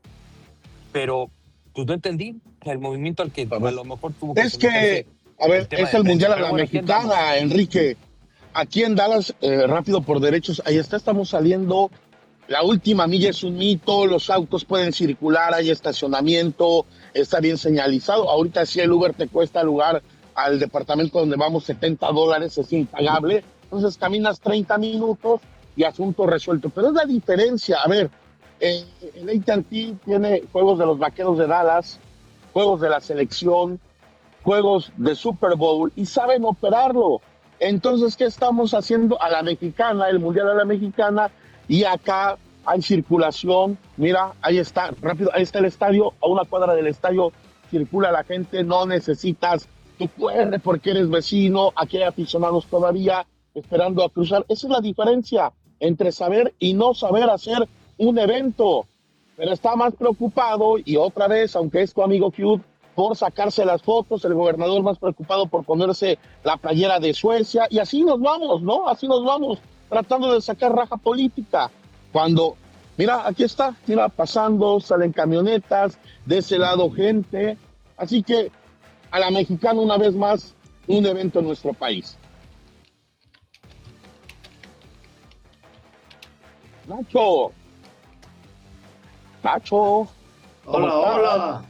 pero pues no entendí el movimiento al que a lo mejor tuvo que... Es que, a ver, es el Mundial a la Mexicana, Enrique. Aquí en Dallas, eh, rápido por derechos, ahí está, estamos saliendo. La última milla es un mito, los autos pueden circular, hay estacionamiento, está bien señalizado. Ahorita si el Uber te cuesta el lugar al departamento donde vamos setenta dólares, es impagable. Entonces caminas treinta minutos y asunto resuelto. Pero es la diferencia. A ver, eh, el A T and T tiene juegos de los Vaqueros de Dallas, juegos de la selección, juegos de Super Bowl y saben operarlo. Entonces, ¿qué estamos haciendo? A la mexicana, el Mundial a la Mexicana. Y acá hay circulación, mira, ahí está, rápido, ahí está el estadio, a una cuadra del estadio circula la gente, no necesitas tu Q R porque eres vecino, aquí hay aficionados todavía esperando a cruzar. Esa es la diferencia entre saber y no saber hacer un evento. Pero está más preocupado, y otra vez, aunque es tu amigo Cute, por sacarse las fotos, el gobernador más preocupado por ponerse la playera de Suecia, y así nos vamos, ¿no? Así nos vamos. Tratando de sacar raja política, cuando, mira, aquí está, mira, pasando, salen camionetas, de ese lado gente, así que a la mexicana una vez más, un evento en nuestro país. Nacho, Nacho, hola, hola.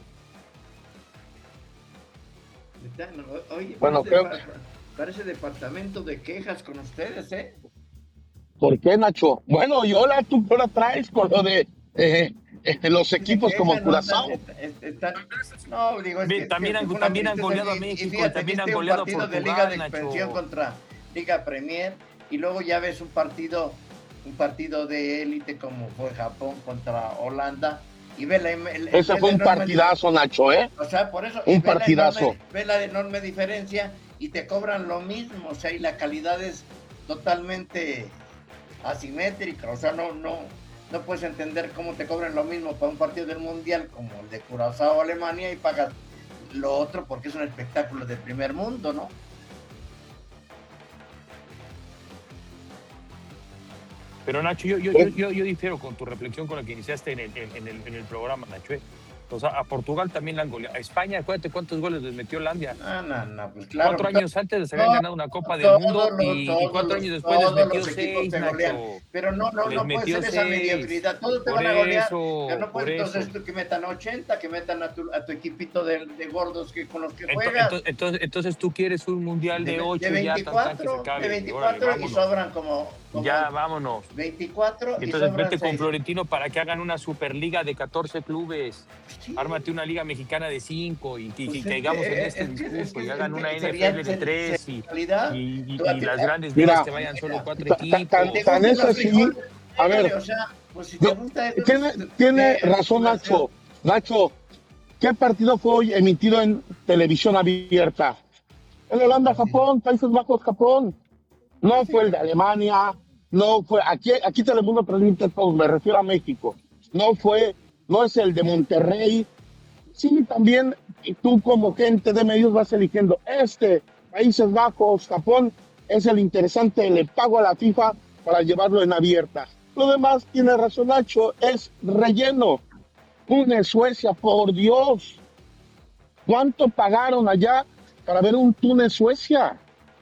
Oye, bueno, parece, creo... parece departamento de quejas con ustedes, ¿eh? ¿Por qué, Nacho? Bueno, y hola, ¿tú qué hora traes con lo de eh, eh, los equipos sí, como Curazao? No, digo, es que, también, han, también han goleado a México, fíjate, también han un goleado a partido Portugal, de Liga de Nacho. Expansión contra Liga Premier, y luego ya ves un partido, un partido de élite como fue Japón contra Holanda, y ve la... El, Ese el fue un enorme, partidazo, Nacho, ¿eh? O sea, por eso... Un ve partidazo. La enorme, ve la enorme diferencia y te cobran lo mismo, o sea, y la calidad es totalmente... asimétrica, o sea, no, no, no puedes entender cómo te cobran lo mismo para un partido del Mundial como el de Curazao, Alemania, y pagas lo otro porque es un espectáculo de primer mundo, ¿no? Pero Nacho, yo, yo, yo, yo, yo difiero con tu reflexión con la que iniciaste en el, en el, en el programa, Nacho. ¿eh? O sea, a Portugal también la han goleado. A España, acuérdate cuántos goles les metió Holanda. No, no, no, pues claro. Cuatro pero, años antes les habían no, ganado una Copa del Mundo los, y, y cuatro los, años después les metió seis, Nacho. Pero no, no, no puede ser esa mediocridad. Todos te van a golear. Eso, no puedes entonces tú que metan ochenta, que metan a tu, a tu equipito de, de gordos que, con los que juegas. Entonces, entonces, entonces tú quieres un mundial de, de ocho, de veinticuatro, ya, de veinticuatro Órale, y sobran como, como... Ya, vámonos. veinticuatro y entonces y vete seis. Con Florentino para que hagan una superliga de catorce clubes. Sí. Ármate una liga mexicana de cinco y, y, pues y caigamos que, en este es discurso que, es que, y hagan una N F L de tres y, y, y, y las grandes ligas que vayan solo cuatro equipos. Tan, tan es así, a ver, o sea, pues si te gusta eso, tiene, tiene razón Nacho. Nacho, ¿qué partido fue hoy emitido en televisión abierta? El Holanda-Japón, Países Bajos-Japón. No fue el de Alemania, no fue, aquí, aquí Telemundo transmite todo, me refiero a México. No fue, no es el de Monterrey. Sí, también tú como gente de medios vas eligiendo este, Países Bajos, Japón, es el interesante, le pago a la FIFA para llevarlo en abierta. Lo demás, tiene razón Nacho, es relleno. Túnez, Suecia, por Dios. ¿Cuánto pagaron allá para ver un Túnez, Suecia?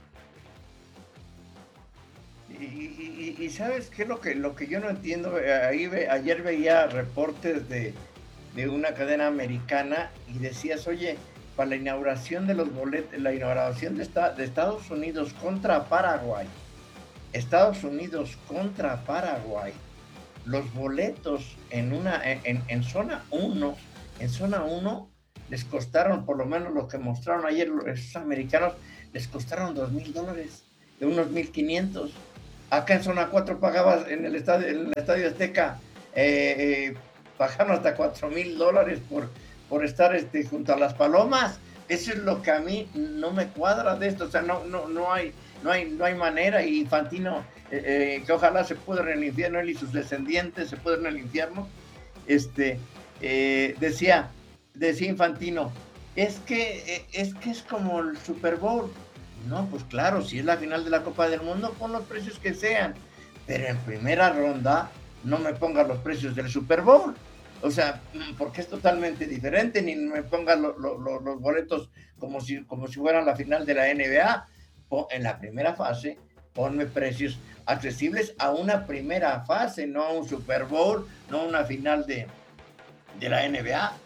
Y, y, y ¿sabes qué es lo que, lo que yo no entiendo? Ahí ve, ayer veía reportes de, de una cadena americana y decías, oye, para la inauguración de los boletos, la inauguración de, esta, de Estados Unidos contra Paraguay, Estados Unidos contra Paraguay, los boletos en una en, en zona uno, en zona uno les costaron, por lo menos lo que mostraron ayer esos americanos, les costaron dos mil dólares, de unos mil quinientos. Acá en zona cuatro pagabas en el estadio, en el estadio Azteca, eh, eh, pagaron hasta cuatro mil dólares por, por estar este, junto a las palomas. Eso es lo que a mí no me cuadra de esto, o sea, no, no, no hay, no hay, no hay manera. Y Infantino, eh, eh, que ojalá se pudra en el infierno, él y sus descendientes se pudran en el infierno, este, eh, decía, decía Infantino, es que, eh, es que es como el Super Bowl. No, pues claro, si es la final de la Copa del Mundo, pon los precios que sean, pero en primera ronda no me pongas los precios del Super Bowl. O sea, porque es totalmente diferente, ni me pongan lo, lo, lo, los boletos como si, como si fueran la final de la N B A. En la primera fase, ponme precios accesibles a una primera fase, no a un Super Bowl, no a una final de, de la N B A.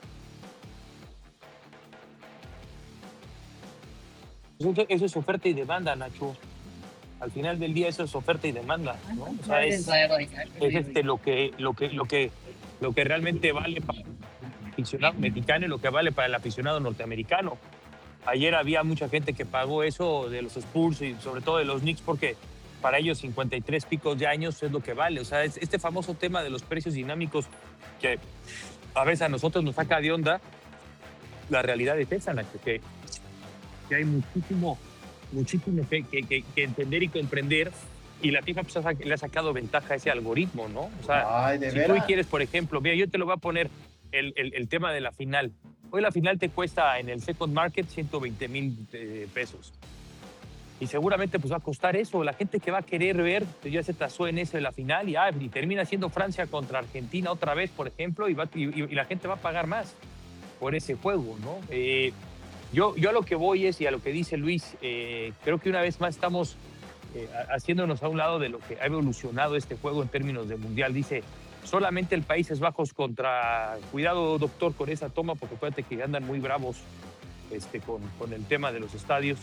Eso es oferta y demanda, Nacho. Al final del día eso es oferta y demanda, ¿no? O sea, es, es este, lo que, lo que, lo que, lo que realmente vale para el aficionado mexicano y lo que vale para el aficionado norteamericano. Ayer había mucha gente que pagó eso de los Spurs y sobre todo de los Knicks porque para ellos cincuenta y tres picos de años es lo que vale. O sea, es este famoso tema de los precios dinámicos que a veces a nosotros nos saca de onda. La realidad es esa, Nacho, que que hay muchísimo, muchísimo que, que, que, que entender y comprender, y la FIFA pues, le ha sacado ventaja a ese algoritmo, ¿no? O sea, Ay, ¿de si veras? tú quieres, por ejemplo, mira, yo te lo voy a poner el, el, el tema de la final. Hoy la final te cuesta en el second market ciento veinte mil eh, pesos. Y seguramente pues va a costar eso. La gente que va a querer ver, ya se tasó en eso de la final y, ah, y termina siendo Francia contra Argentina otra vez, por ejemplo, y, va, y, y la gente va a pagar más por ese juego, ¿no? Eh, Yo, yo a lo que voy es, y a lo que dice Luis, eh, creo que una vez más estamos eh, haciéndonos a un lado de lo que ha evolucionado este juego en términos de mundial. Dice, solamente el Países Bajos contra... Cuidado, doctor, con esa toma, porque acuérdate que andan muy bravos este, con, con el tema de los estadios.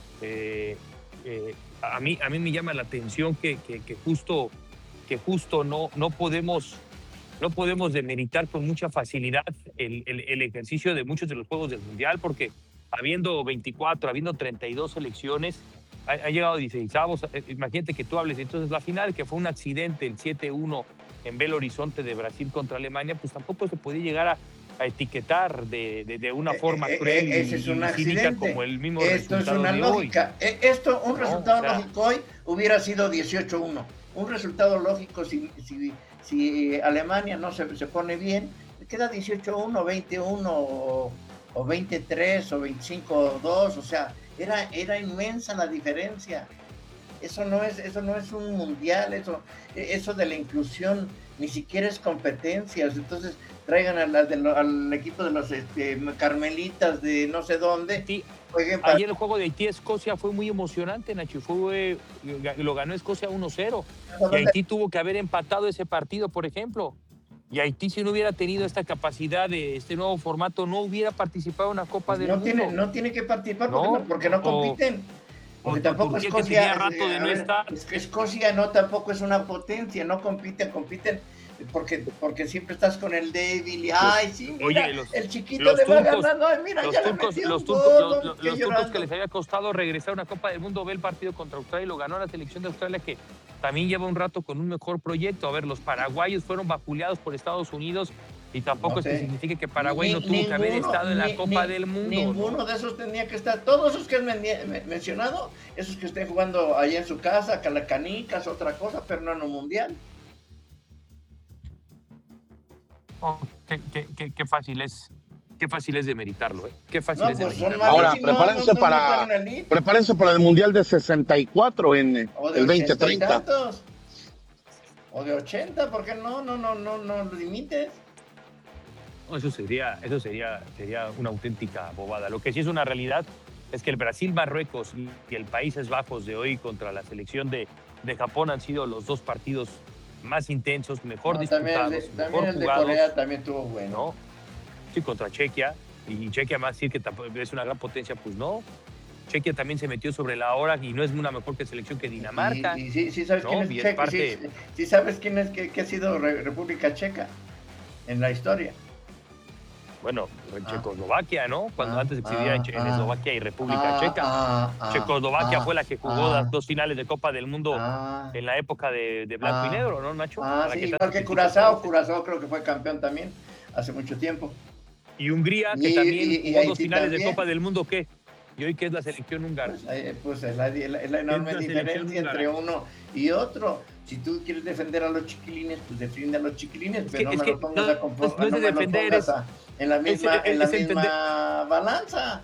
Eh, eh, a, mí, a mí me llama la atención que, que, que justo, que justo no, no podemos... No podemos demeritar con mucha facilidad el, el, el ejercicio de muchos de los juegos del Mundial, porque habiendo veinticuatro, habiendo treinta y dos selecciones, ha, ha llegado a dieciseisavos. Imagínate que tú hables. Entonces, la final, que fue un accidente, el siete uno en Belo Horizonte de Brasil contra Alemania, pues tampoco se podía llegar a, a etiquetar de, de, de una forma eh, cruel eh, y, es un y cínica como el mismo Esto resultado es una de lógica. hoy. Eh, Esto, un No, resultado o sea, lógico hoy hubiera sido dieciocho uno. Un resultado lógico si... si Si Alemania no se, se pone bien, queda dieciocho uno, veinte uno o, o veintitrés o veinticinco dos, o sea, era, era inmensa la diferencia. Eso no es, eso no es un mundial, eso, eso de la inclusión ni siquiera es competencias. Entonces traigan a la, de lo, al equipo de los este, carmelitas de no sé dónde. Sí. Ayer el juego de Haití-Escocia fue muy emocionante, Nacho. Fue, lo ganó Escocia uno cero. Y Haití tuvo que haber empatado ese partido, por ejemplo. Y Haití, si no hubiera tenido esta capacidad de este nuevo formato, no hubiera participado en la Copa pues del no Mundo. Tiene, no tiene que participar porque no, porque no compiten. Porque o, tampoco porque Escocia, tenía rato de no ver, estar. Es que Escocia no tampoco es una potencia, no compiten, compiten porque, porque siempre estás con el débil y ay, sí, mira, Oye, los, el chiquito los le va turcos, ganando, ay, mira, los ya turcos, le los, un turcos, gol, los, los, los turcos que les había costado regresar a una Copa del Mundo, ve el partido contra Australia y lo ganó la selección de Australia, que también lleva un rato con un mejor proyecto. A ver, los paraguayos fueron vapuleados por Estados Unidos Y tampoco No es que sé. signifique que Paraguay Ni- no tuvo que haber ninguno, estado en la ni- Copa ni- del Mundo. Ninguno ¿no? de esos tenía que estar. Todos esos que has men- me- mencionado, esos que estén jugando allá en su casa, calacanicas, otra cosa, pero no en un mundial. Oh, qué, qué- qué- qué fácil es. Qué fácil es de meritarlo, ¿eh? Qué fácil No, es de pues son meritarlo. Ahora, malísimos, prepárense no- no para, están en la elite. prepárense para el Mundial de sesenta y cuatro en eh, O de el ochenta y veinte treinta. tantos. O de ochenta, ¿por qué no? No, no, no, no lo limites. No, eso sería, eso sería, sería una auténtica bobada. Lo que sí es una realidad es que el Brasil-Marruecos y y el Países Bajos de hoy contra la selección de, de Japón han sido los dos partidos más intensos, mejor No, también el disputados, de, también mejor el de jugados. Corea también tuvo bueno. ¿no? Sí, contra Chequia. Y Chequia más decir que tampoco es una gran potencia, pues no. Chequia también se metió sobre la hora y no es una mejor que selección que Dinamarca. Y, y sí, sí sabes ¿no? quién es Y es Checa, parte- sí, sí sabes quién es que, que ha sido Re- República Checa en la historia. Bueno, en Ah. Checoslovaquia, ¿no? Cuando Ah, antes existía en, ah, Che- en ah. Eslovaquia y República Ah, Checa. ah, ah, Checoslovaquia ah, fue la que jugó ah, las dos finales de Copa del Mundo ah, en la época de, de blanco y ah, negro, ¿no, Nacho? Ah, Para sí, que igual tanto que se Curazao, conoce. Curazao creo que fue campeón también hace mucho tiempo. Y Hungría, que Y- también y- y jugó dos Haití finales de también. Copa del Mundo, ¿qué? Y hoy, ¿qué es la selección húngara? Pues, eh, pues es la, es la- es la enorme Es la selección diferencia húngara. entre uno y otro. Si tú quieres defender a los chiquilines, pues defiende a los chiquilines, Es pero que- no es me que lo pongas no- a compor- no es- no es no de me lo defender, pongas es- a- en la es- misma, es- en la es misma entender- balanza.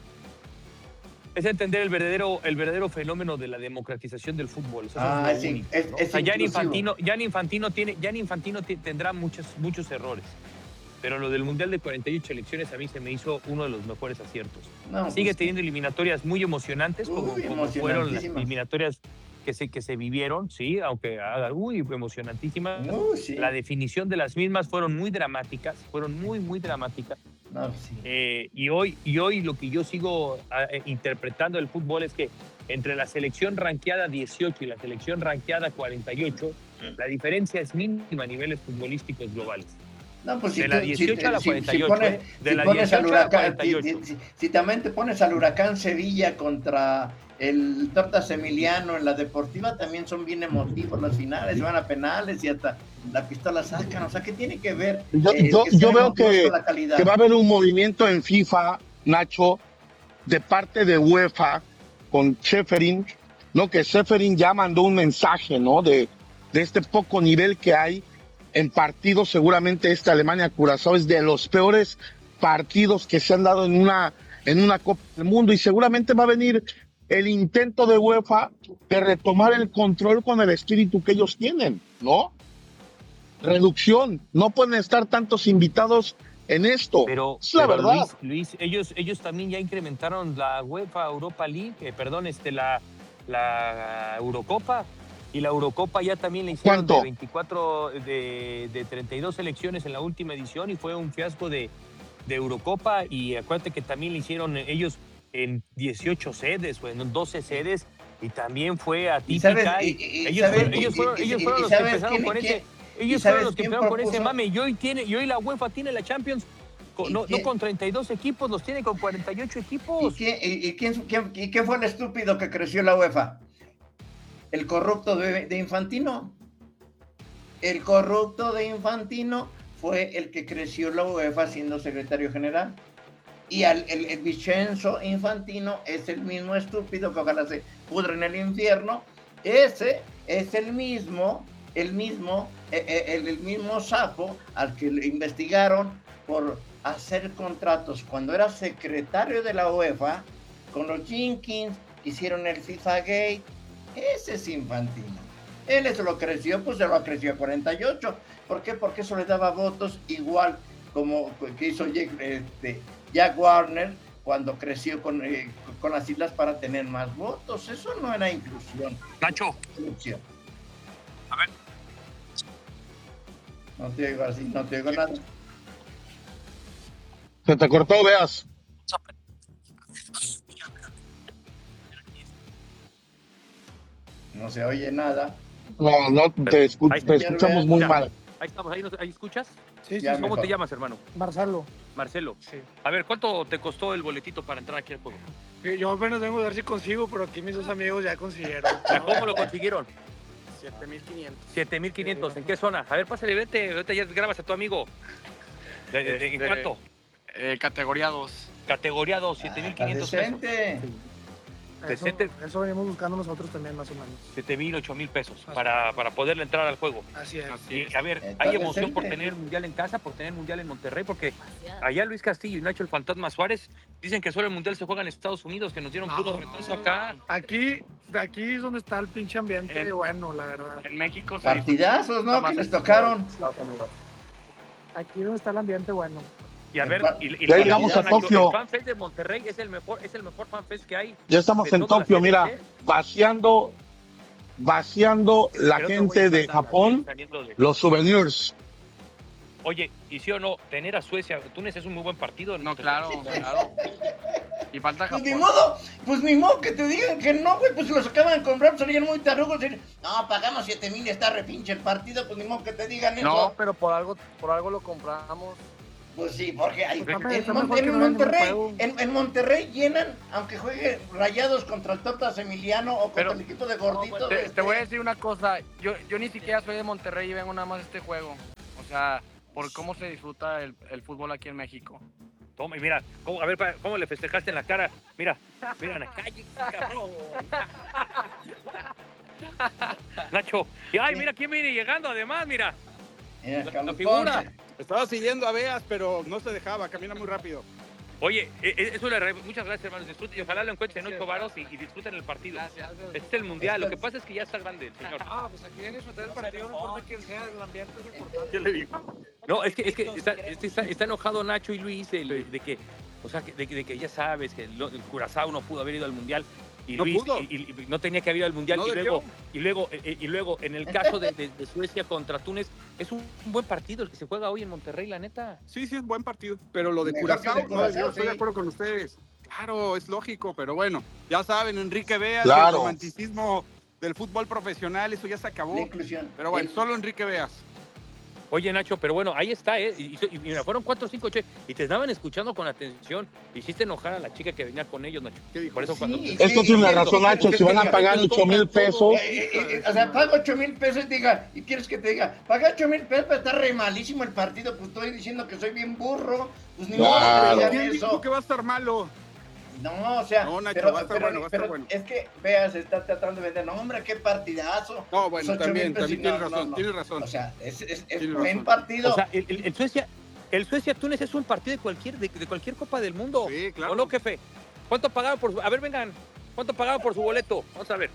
Es entender el verdadero, el verdadero fenómeno de la democratización del fútbol. Eso Ah, es lo sí, único, es- ¿no? es O sea, Gianni inclusivo. Infantino, Gianni Infantino, tiene, Gianni Infantino ti- tendrá muchos, muchos errores. Pero lo del Mundial de cuarenta y ocho elecciones a mí se me hizo uno de los mejores aciertos. No, Sigue pues, teniendo eliminatorias muy emocionantes, como, Uy, como fueron las emocionantísimas. eliminatorias que se, que se vivieron, sí, aunque ah, uy, emocionantísimas. Uy, sí. La definición de las mismas fueron muy dramáticas, fueron muy, muy dramáticas. No, sí. Eh, y, hoy, y hoy lo que yo sigo ah, eh, interpretando del fútbol es que entre la selección ranqueada dieciocho y la selección ranqueada cuarenta y ocho, la diferencia es mínima a niveles futbolísticos globales. No, pues De si la tú- dieciocho si, a la si- cuarenta si y ocho, pones, ¿eh? De si la pones al dieciocho a la huracán, cuarenta y si, ocho. si- si también te pones al huracán Sevilla contra el Tortas Emiliano en la deportiva, también son bien emotivos las finales, van a penales y hasta la pistola sacan. O sea, ¿qué tiene que ver? Yo, eh, yo- que sean yo veo emotivos que, con la calidad? que va a haber un movimiento en FIFA, Nacho, de parte de UEFA con Schäferin, ¿no? Que Schäferin ya mandó un mensaje, ¿no? De, de este poco nivel que hay en partidos. Seguramente este Alemania-Curazao es de los peores partidos que se han dado en una, en una Copa del Mundo, y seguramente va a venir el intento de UEFA de retomar el control con el espíritu que ellos tienen, ¿no? Reducción, no pueden estar tantos invitados en esto. Pero, es la pero verdad. Luis, Luis, ellos, ellos también ya incrementaron la UEFA Europa League, eh, perdón, este, la, la Eurocopa. Y la Eurocopa ya también le hicieron ¿Cuánto? de veinticuatro, de, de treinta y dos selecciones en la última edición, y fue un fiasco de, de Eurocopa. Y acuérdate que también le hicieron ellos en dieciocho sedes o en doce sedes, y también fue atípica. sabes- y y- y ellos, sabes- fueron, ellos y- fueron, y- ellos y- fueron y los que sabes empezaron quién- con quién- ese... y Ellos sabes fueron los que quién empezaron con ese propuso? mame, y hoy, tiene, y hoy la UEFA tiene la Champions con- no, no quién- con treinta y dos equipos, los tiene con cuarenta y ocho ¿Y, equipos. quién, y- y quién, quién- y quién fue el estúpido que creció la UEFA? ¿El corrupto de, de Infantino? El corrupto de Infantino fue el que creció la UEFA siendo secretario general. Y al, el, el Vincenzo Infantino es el mismo estúpido que ojalá se pudre en el infierno. Ese es el mismo, el mismo, eh, eh, el, el mismo sapo al que le investigaron por hacer contratos cuando era secretario de la UEFA con los Jenkins, hicieron el FIFA Gate. Ese es Infantino. Él eso lo creció, pues se lo creció a cuarenta y ocho. ¿Por qué? Porque eso le daba votos igual como que hizo Jack, este, Jack Warner cuando creció con, eh, con las islas para tener más votos. Eso no era inclusión. Nacho. Inclusión. A ver. No te oigo así, no te oigo nada. Se te cortó, veas. No se oye nada. No, no, te, escu- Ahí te está. escuchamos muy Ya. mal. Ahí estamos, ahí, nos- ahí escuchas. Sí, sí, ¿Cómo mejor. te llamas, hermano? Marcelo. Marcelo. A ver, ¿cuánto te costó el boletito para entrar aquí al juego? Eh, Yo apenas vengo a ver si consigo, pero aquí mis dos amigos ya consiguieron. ¿Cómo lo consiguieron? siete mil quinientos. siete mil quinientos. ¿En qué zona? A ver, pásale, vete, vete, ya grabas a tu amigo. ¿De, de, de, ¿En Este, cuánto? Eh, categoría dos. Categoría dos, siete mil quinientos pesos. Eso, eso venimos buscando nosotros también, más o menos. siete mil, ocho mil pesos para, para poderle entrar al juego. Así es. Y, a ver, hay emoción por tener el Mundial en casa, por tener el Mundial en Monterrey, porque allá Luis Castillo y Nacho el Fantasma Suárez dicen que solo el Mundial se juega en Estados Unidos, que nos dieron puro retraso acá. Aquí, de aquí es donde está el pinche ambiente, en, bueno, la verdad. En México se partidazos, ¿no? Que les tocaron. Aquí es donde está el ambiente bueno. Y a ver, y, y ya llegamos a Tokio. El FanFest de Monterrey es el mejor, es el mejor FanFest que hay. Ya estamos en Tokio, mira, vaciando, vaciando la Creo gente de Japón, de... los souvenirs. Oye, y sí o no, tener a Suecia, Túnez es un muy buen partido. No, claro, claro. Y falta Pues Japón. ni modo, pues ni modo que te digan que no, güey, pues los acaban de comprar, salían muy tarugos. No, pagamos siete mil y está repinche el partido, pues ni modo que te digan eso. No, pero por algo, por algo lo compramos. Pues sí, porque hay, Porque en, está Mon- mejor en que no Monterrey, venga un en, en Monterrey llenan, aunque juegue Rayados contra el Totas Emiliano o contra el equipo de Gordito. Te, este, te voy a decir una cosa, yo, yo ni siquiera soy de Monterrey y vengo nada más a este juego. O sea, por cómo se disfruta el, el fútbol aquí en México. Toma, y mira, ¿cómo, a ver, pa- ¿cómo le festejaste en la cara? Mira, mira, en la calle, cabrón. Nacho, y ay, mira quién viene llegando, además, mira. La, la figura. Estaba siguiendo a Beas, pero no se dejaba, camina muy rápido. Oye, eh, eh, eso le re- muchas gracias, hermanos. Disfruten y ojalá lo encuentren en ocho varos y, y disfruten el partido. Este es el mundial. Lo que pasa es que ya está grande el señor. Ah, pues aquí viene a disfrutar el partido, no importa quién sea, el ambiente es importante. ¿Qué le digo? No, es que, es que está, es- está, está enojado Nacho y Luis de, de que, o sea, que- de, que- de que ya sabes que lo- el Curazao no pudo haber ido al mundial. Y No Luis, pudo. Y, y- y no tenía que haber ido al mundial. No y, debió. luego, y, luego, eh, y luego, en el caso de, de- de Suecia contra Túnez, es un, un buen partido el que se juega hoy en Monterrey, la neta. Sí, sí, es buen partido. Pero lo de Mejor Curazao, que el de no, Curazao, yo estoy sí. de acuerdo con ustedes. Claro, es lógico, pero bueno, ya saben, Enrique Beas, Claro. el romanticismo del fútbol profesional, eso ya se acabó. Pero bueno, solo Enrique Beas. Oye, Nacho, pero bueno, ahí está, ¿eh? Y, y- y mira, fueron cuatro o cinco che, y te estaban escuchando con atención. Hiciste enojar a la chica que venía con ellos, Nacho. Por eso cuando... Esto tiene una razón, Nacho, si van a pagar ocho mil pesos. Eh, eh, eh, o sea, paga ocho mil pesos y diga, y quieres que te diga, paga ocho mil pesos, pero está re malísimo el partido, pues estoy diciendo que soy bien burro, pues ni modo Claro. que me ¿Quién digan dijo eso. que va a estar malo? No, o sea, No, Nacho, pero, va a estar pero- bueno, va a estar pero bueno. es que, veas, está tratando de vender, no, hombre, qué partidazo. No, bueno, Pues, ocho también, mil pesos y también tienes no, razón, no, no. tienes razón. O sea, es, es, es Tienes buen razón. partido. O sea, el, el- el Suecia, el Suecia-Túnez es un partido de cualquier, de, de cualquier Copa del Mundo. Sí, claro. ¿O no, jefe? ¿Cuánto pagaban por su... A ver, vengan. ¿Cuánto pagaban por su boleto? Vamos a ver.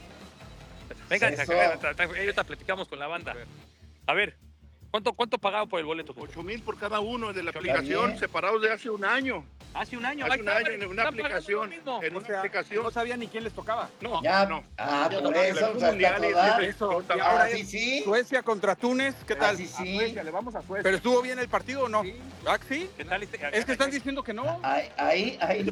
Vengan, Eso. acá, acá, ahorita platicamos con la banda. A ver, ¿cuánto, cuánto pagaban por el boleto? ocho mil por cada uno de la Está aplicación, bien. separados de hace un año. Hace un año. Hace ahí un está, año en una están pagando aplicación. lo mismo. En O una sea, aplicación. no sabía ni quién les tocaba. No, Ya, no. ah, Ya por no, eso, los o sea, mundiales, está toda. Eso, y Ahora ahora sí, sí. Suecia contra Túnez, ¿qué tal? sí, sí. A Suecia, le vamos a Suecia. Pero estuvo bien el partido o no. ¿Ah, sí? ¿Qué tal este? Es que están diciendo que no. Ahí, ahí, ahí.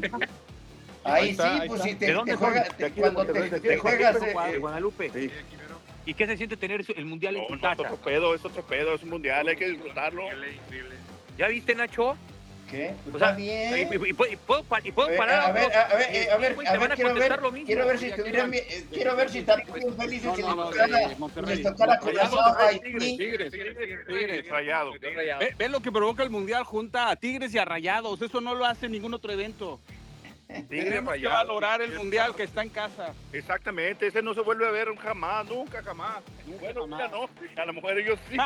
Ahí Ahí está, sí, ahí pues está. si te, ¿De dónde te son? juega, De te- aquí de cuando Monterrey, te, de te aquí, juegas de eh, Guadalupe. ¿Y qué se siente tener eso- el mundial en No, tu no, es casa? otro pedo, es otro pedo, es un mundial, hay que disfrutarlo. ¿Ya viste, Nacho? ¿qué? O sea, Está bien. Y, y- y puedo- y puedo, pa- y puedo A ver, parar. a ver, a ver, y- eh, a ver, y a te van ver, a quiero contestar ver, lo mismo. quiero ver si Y aquí estuvieran van. bien, eh, quiero ver si están bien felices No, si no, les no, tocara, de si Monterrey. les tocara Rayados, Curazao a Tigres, Haití. Tigres, Tigres, Tigres. Rayado. Ve, ve lo que provoca el Mundial, junta a Tigres y a Rayados. Eso no lo hace ningún otro evento. Tenemos que Rayados. valorar el Mundial que está en casa. Exactamente, ese no se vuelve a ver jamás, nunca, jamás. Bueno, jamás. ya no, a lo mejor ellos sí.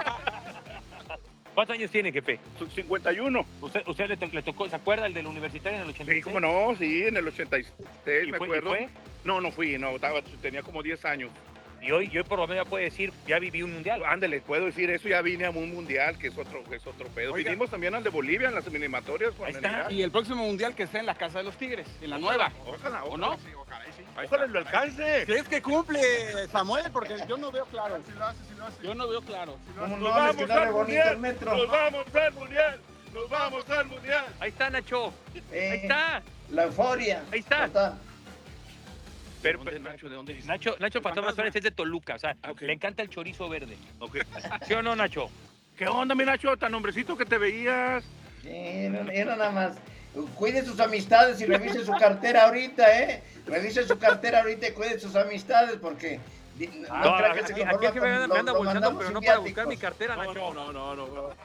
¿Cuántos años tiene, jefe? cincuenta y uno. ¿Usted, usted le, to- le tocó, se acuerda el del universitario en el ochenta y Sí, seis? cómo no, sí, en el ochenta y seis, ¿Y me fue- y acuerdo. fue? No, no fui, no, estaba, tenía como diez años. Y hoy, y hoy por lo menos puede decir, ya viví un mundial. Ándale, puedo decir eso, ya vine a un mundial, que es otro, que es otro pedo. Oiga. Vinimos también al de Bolivia en las eliminatorias. con Ahí el está. Mundial. Y el próximo Mundial que sea en la casa de los Tigres, en la nueva. Ojalá, ¿O ojalá, no? sí, ojalá, sí. Ojalá lo alcance. ¿Crees que cumple, Samuel? Porque yo no veo claro. Yo no veo claro. ¿Cómo Nos no? vamos Es que no al re bonito el mundial, metro. nos vamos al mundial, nos vamos al mundial. Ahí está, Nacho. Eh, Ahí está. La euforia. Ahí está. Ahí está. Pero, ¿De dónde, pero- Nacho? ¿De dónde es? Nacho, Nacho Fantasma Fantasma. Suárez es de Toluca, o sea, Ah, ok. le encanta el chorizo verde. Ok. ¿Sí o no, Nacho? ¿Qué onda, mi Nacho? Tan hombrecito que te veías. Sí, era, era nada más. Cuide sus amistades y revise su cartera ahorita, ¿eh? Revise su cartera ahorita y cuide sus amistades porque Ah, no, aquí, que se aquí, conforma aquí es que me, con- anda- lo- me anda lo bolsando, mandamos pero no sin para viáticos. buscar mi cartera, Nacho. No, no, no, no. no.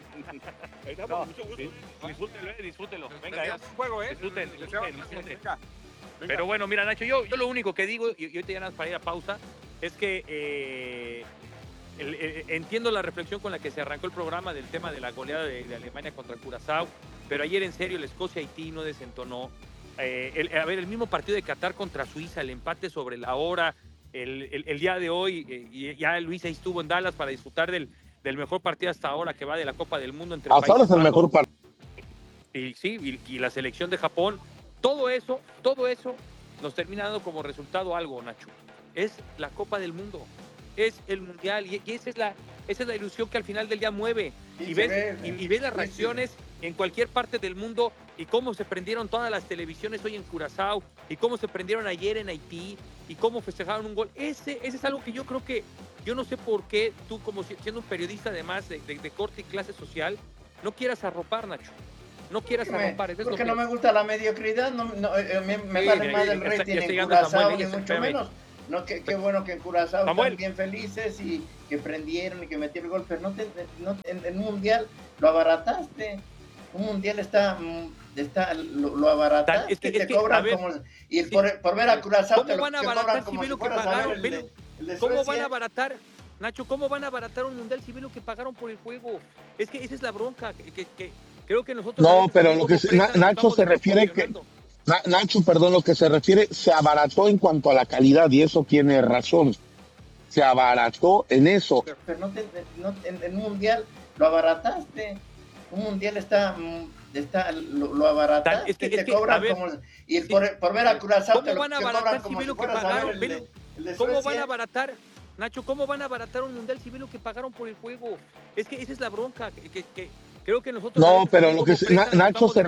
Ahí está, con mucho gusto. Disfrútelo, eh, disfrútelo. Venga, ya. juego, ¿eh? Disfruten, disfruten, disfruten. Venga. Pero bueno, mira, Nacho, yo, yo lo único que digo, y, y ahorita ya nada más para ir a pausa, es que eh, el- el- entiendo la reflexión con la que se arrancó el programa del tema de la goleada de, de Alemania contra Curazao, pero ayer en serio el Escocia-Haití no desentonó. Eh, el- a ver, el mismo partido de Qatar contra Suiza, el empate sobre la hora, el, el- el día de hoy, eh, y ya Luis ahí estuvo en Dallas para disfrutar del, del mejor partido hasta ahora que va de la Copa del Mundo entre Hasta ahora es Países el Bajos mejor partido. y sí, y, y la selección de Japón, todo eso, todo eso nos termina dando como resultado algo, Nacho. Es la Copa del Mundo, es el Mundial, y, y esa es la, esa es la ilusión que al final del día mueve. Sí, Y se ves, ve, y, güey. y ves las Sí, reacciones en cualquier parte del mundo y cómo se prendieron todas las televisiones hoy en Curazao y cómo se prendieron ayer en Haití y cómo festejaron un gol. Ese, ese es algo que yo creo que, yo no sé por qué tú, como si- siendo un periodista además de, de, de corte y clase social, no quieras arropar, Nacho. No quieras Porque me- arropar. Eso es lo porque que- no me gusta la mediocridad, no, no, eh, me, me Sí, vale ya- más ya- el ya- rating ya en llegando Curazao, Samuel, ni ya se- mucho espérame. menos. No, qué, qué bueno que en Curazao Samuel. están bien felices y que prendieron y que metieron el gol, pero no te, no, en, en un mundial lo abarataste. Un mundial está, mm, está lo, lo abarataste, Es que- te es que, cobran a ver, como... Y por, por ver a Curazao ¿Cómo te, lo- van a te abaratar cobran si como ve si lo que fueras a ver pagaron? el Ve de, lo- el de ¿Cómo van Suecia. a abaratar, Nacho, cómo van a abaratar un mundial si ve lo que pagaron por el juego? Es que esa es la bronca, que, que- que creo que nosotros... a No, veces pero también lo que como se- prensa Na- nos Nacho estamos se refiere que desproporcionando. Na- Nacho, perdón, lo que se refiere se abarató en cuanto a la calidad y eso tiene razón. Se abarató en eso. Pero, pero no te, no, en, en un mundial lo abarataste. Un mundial está, mm, está lo, lo abarataste, Es que- te es que, a cobran ver, como... Y sí. por, por ver a Curazao ¿Cómo te, lo, van a te abaratar cobran si como ve si lo que fueras a ver pagaron? el Ve de, lo- el de ¿Cómo van Suecia. a abaratar, Nacho, cómo van a abaratar un mundial si ve lo que pagaron por el juego? Es que esa es la bronca, que, que- que creo que nosotros... a No, veces pero también lo que como se- prensa Na- nos Nacho estamos se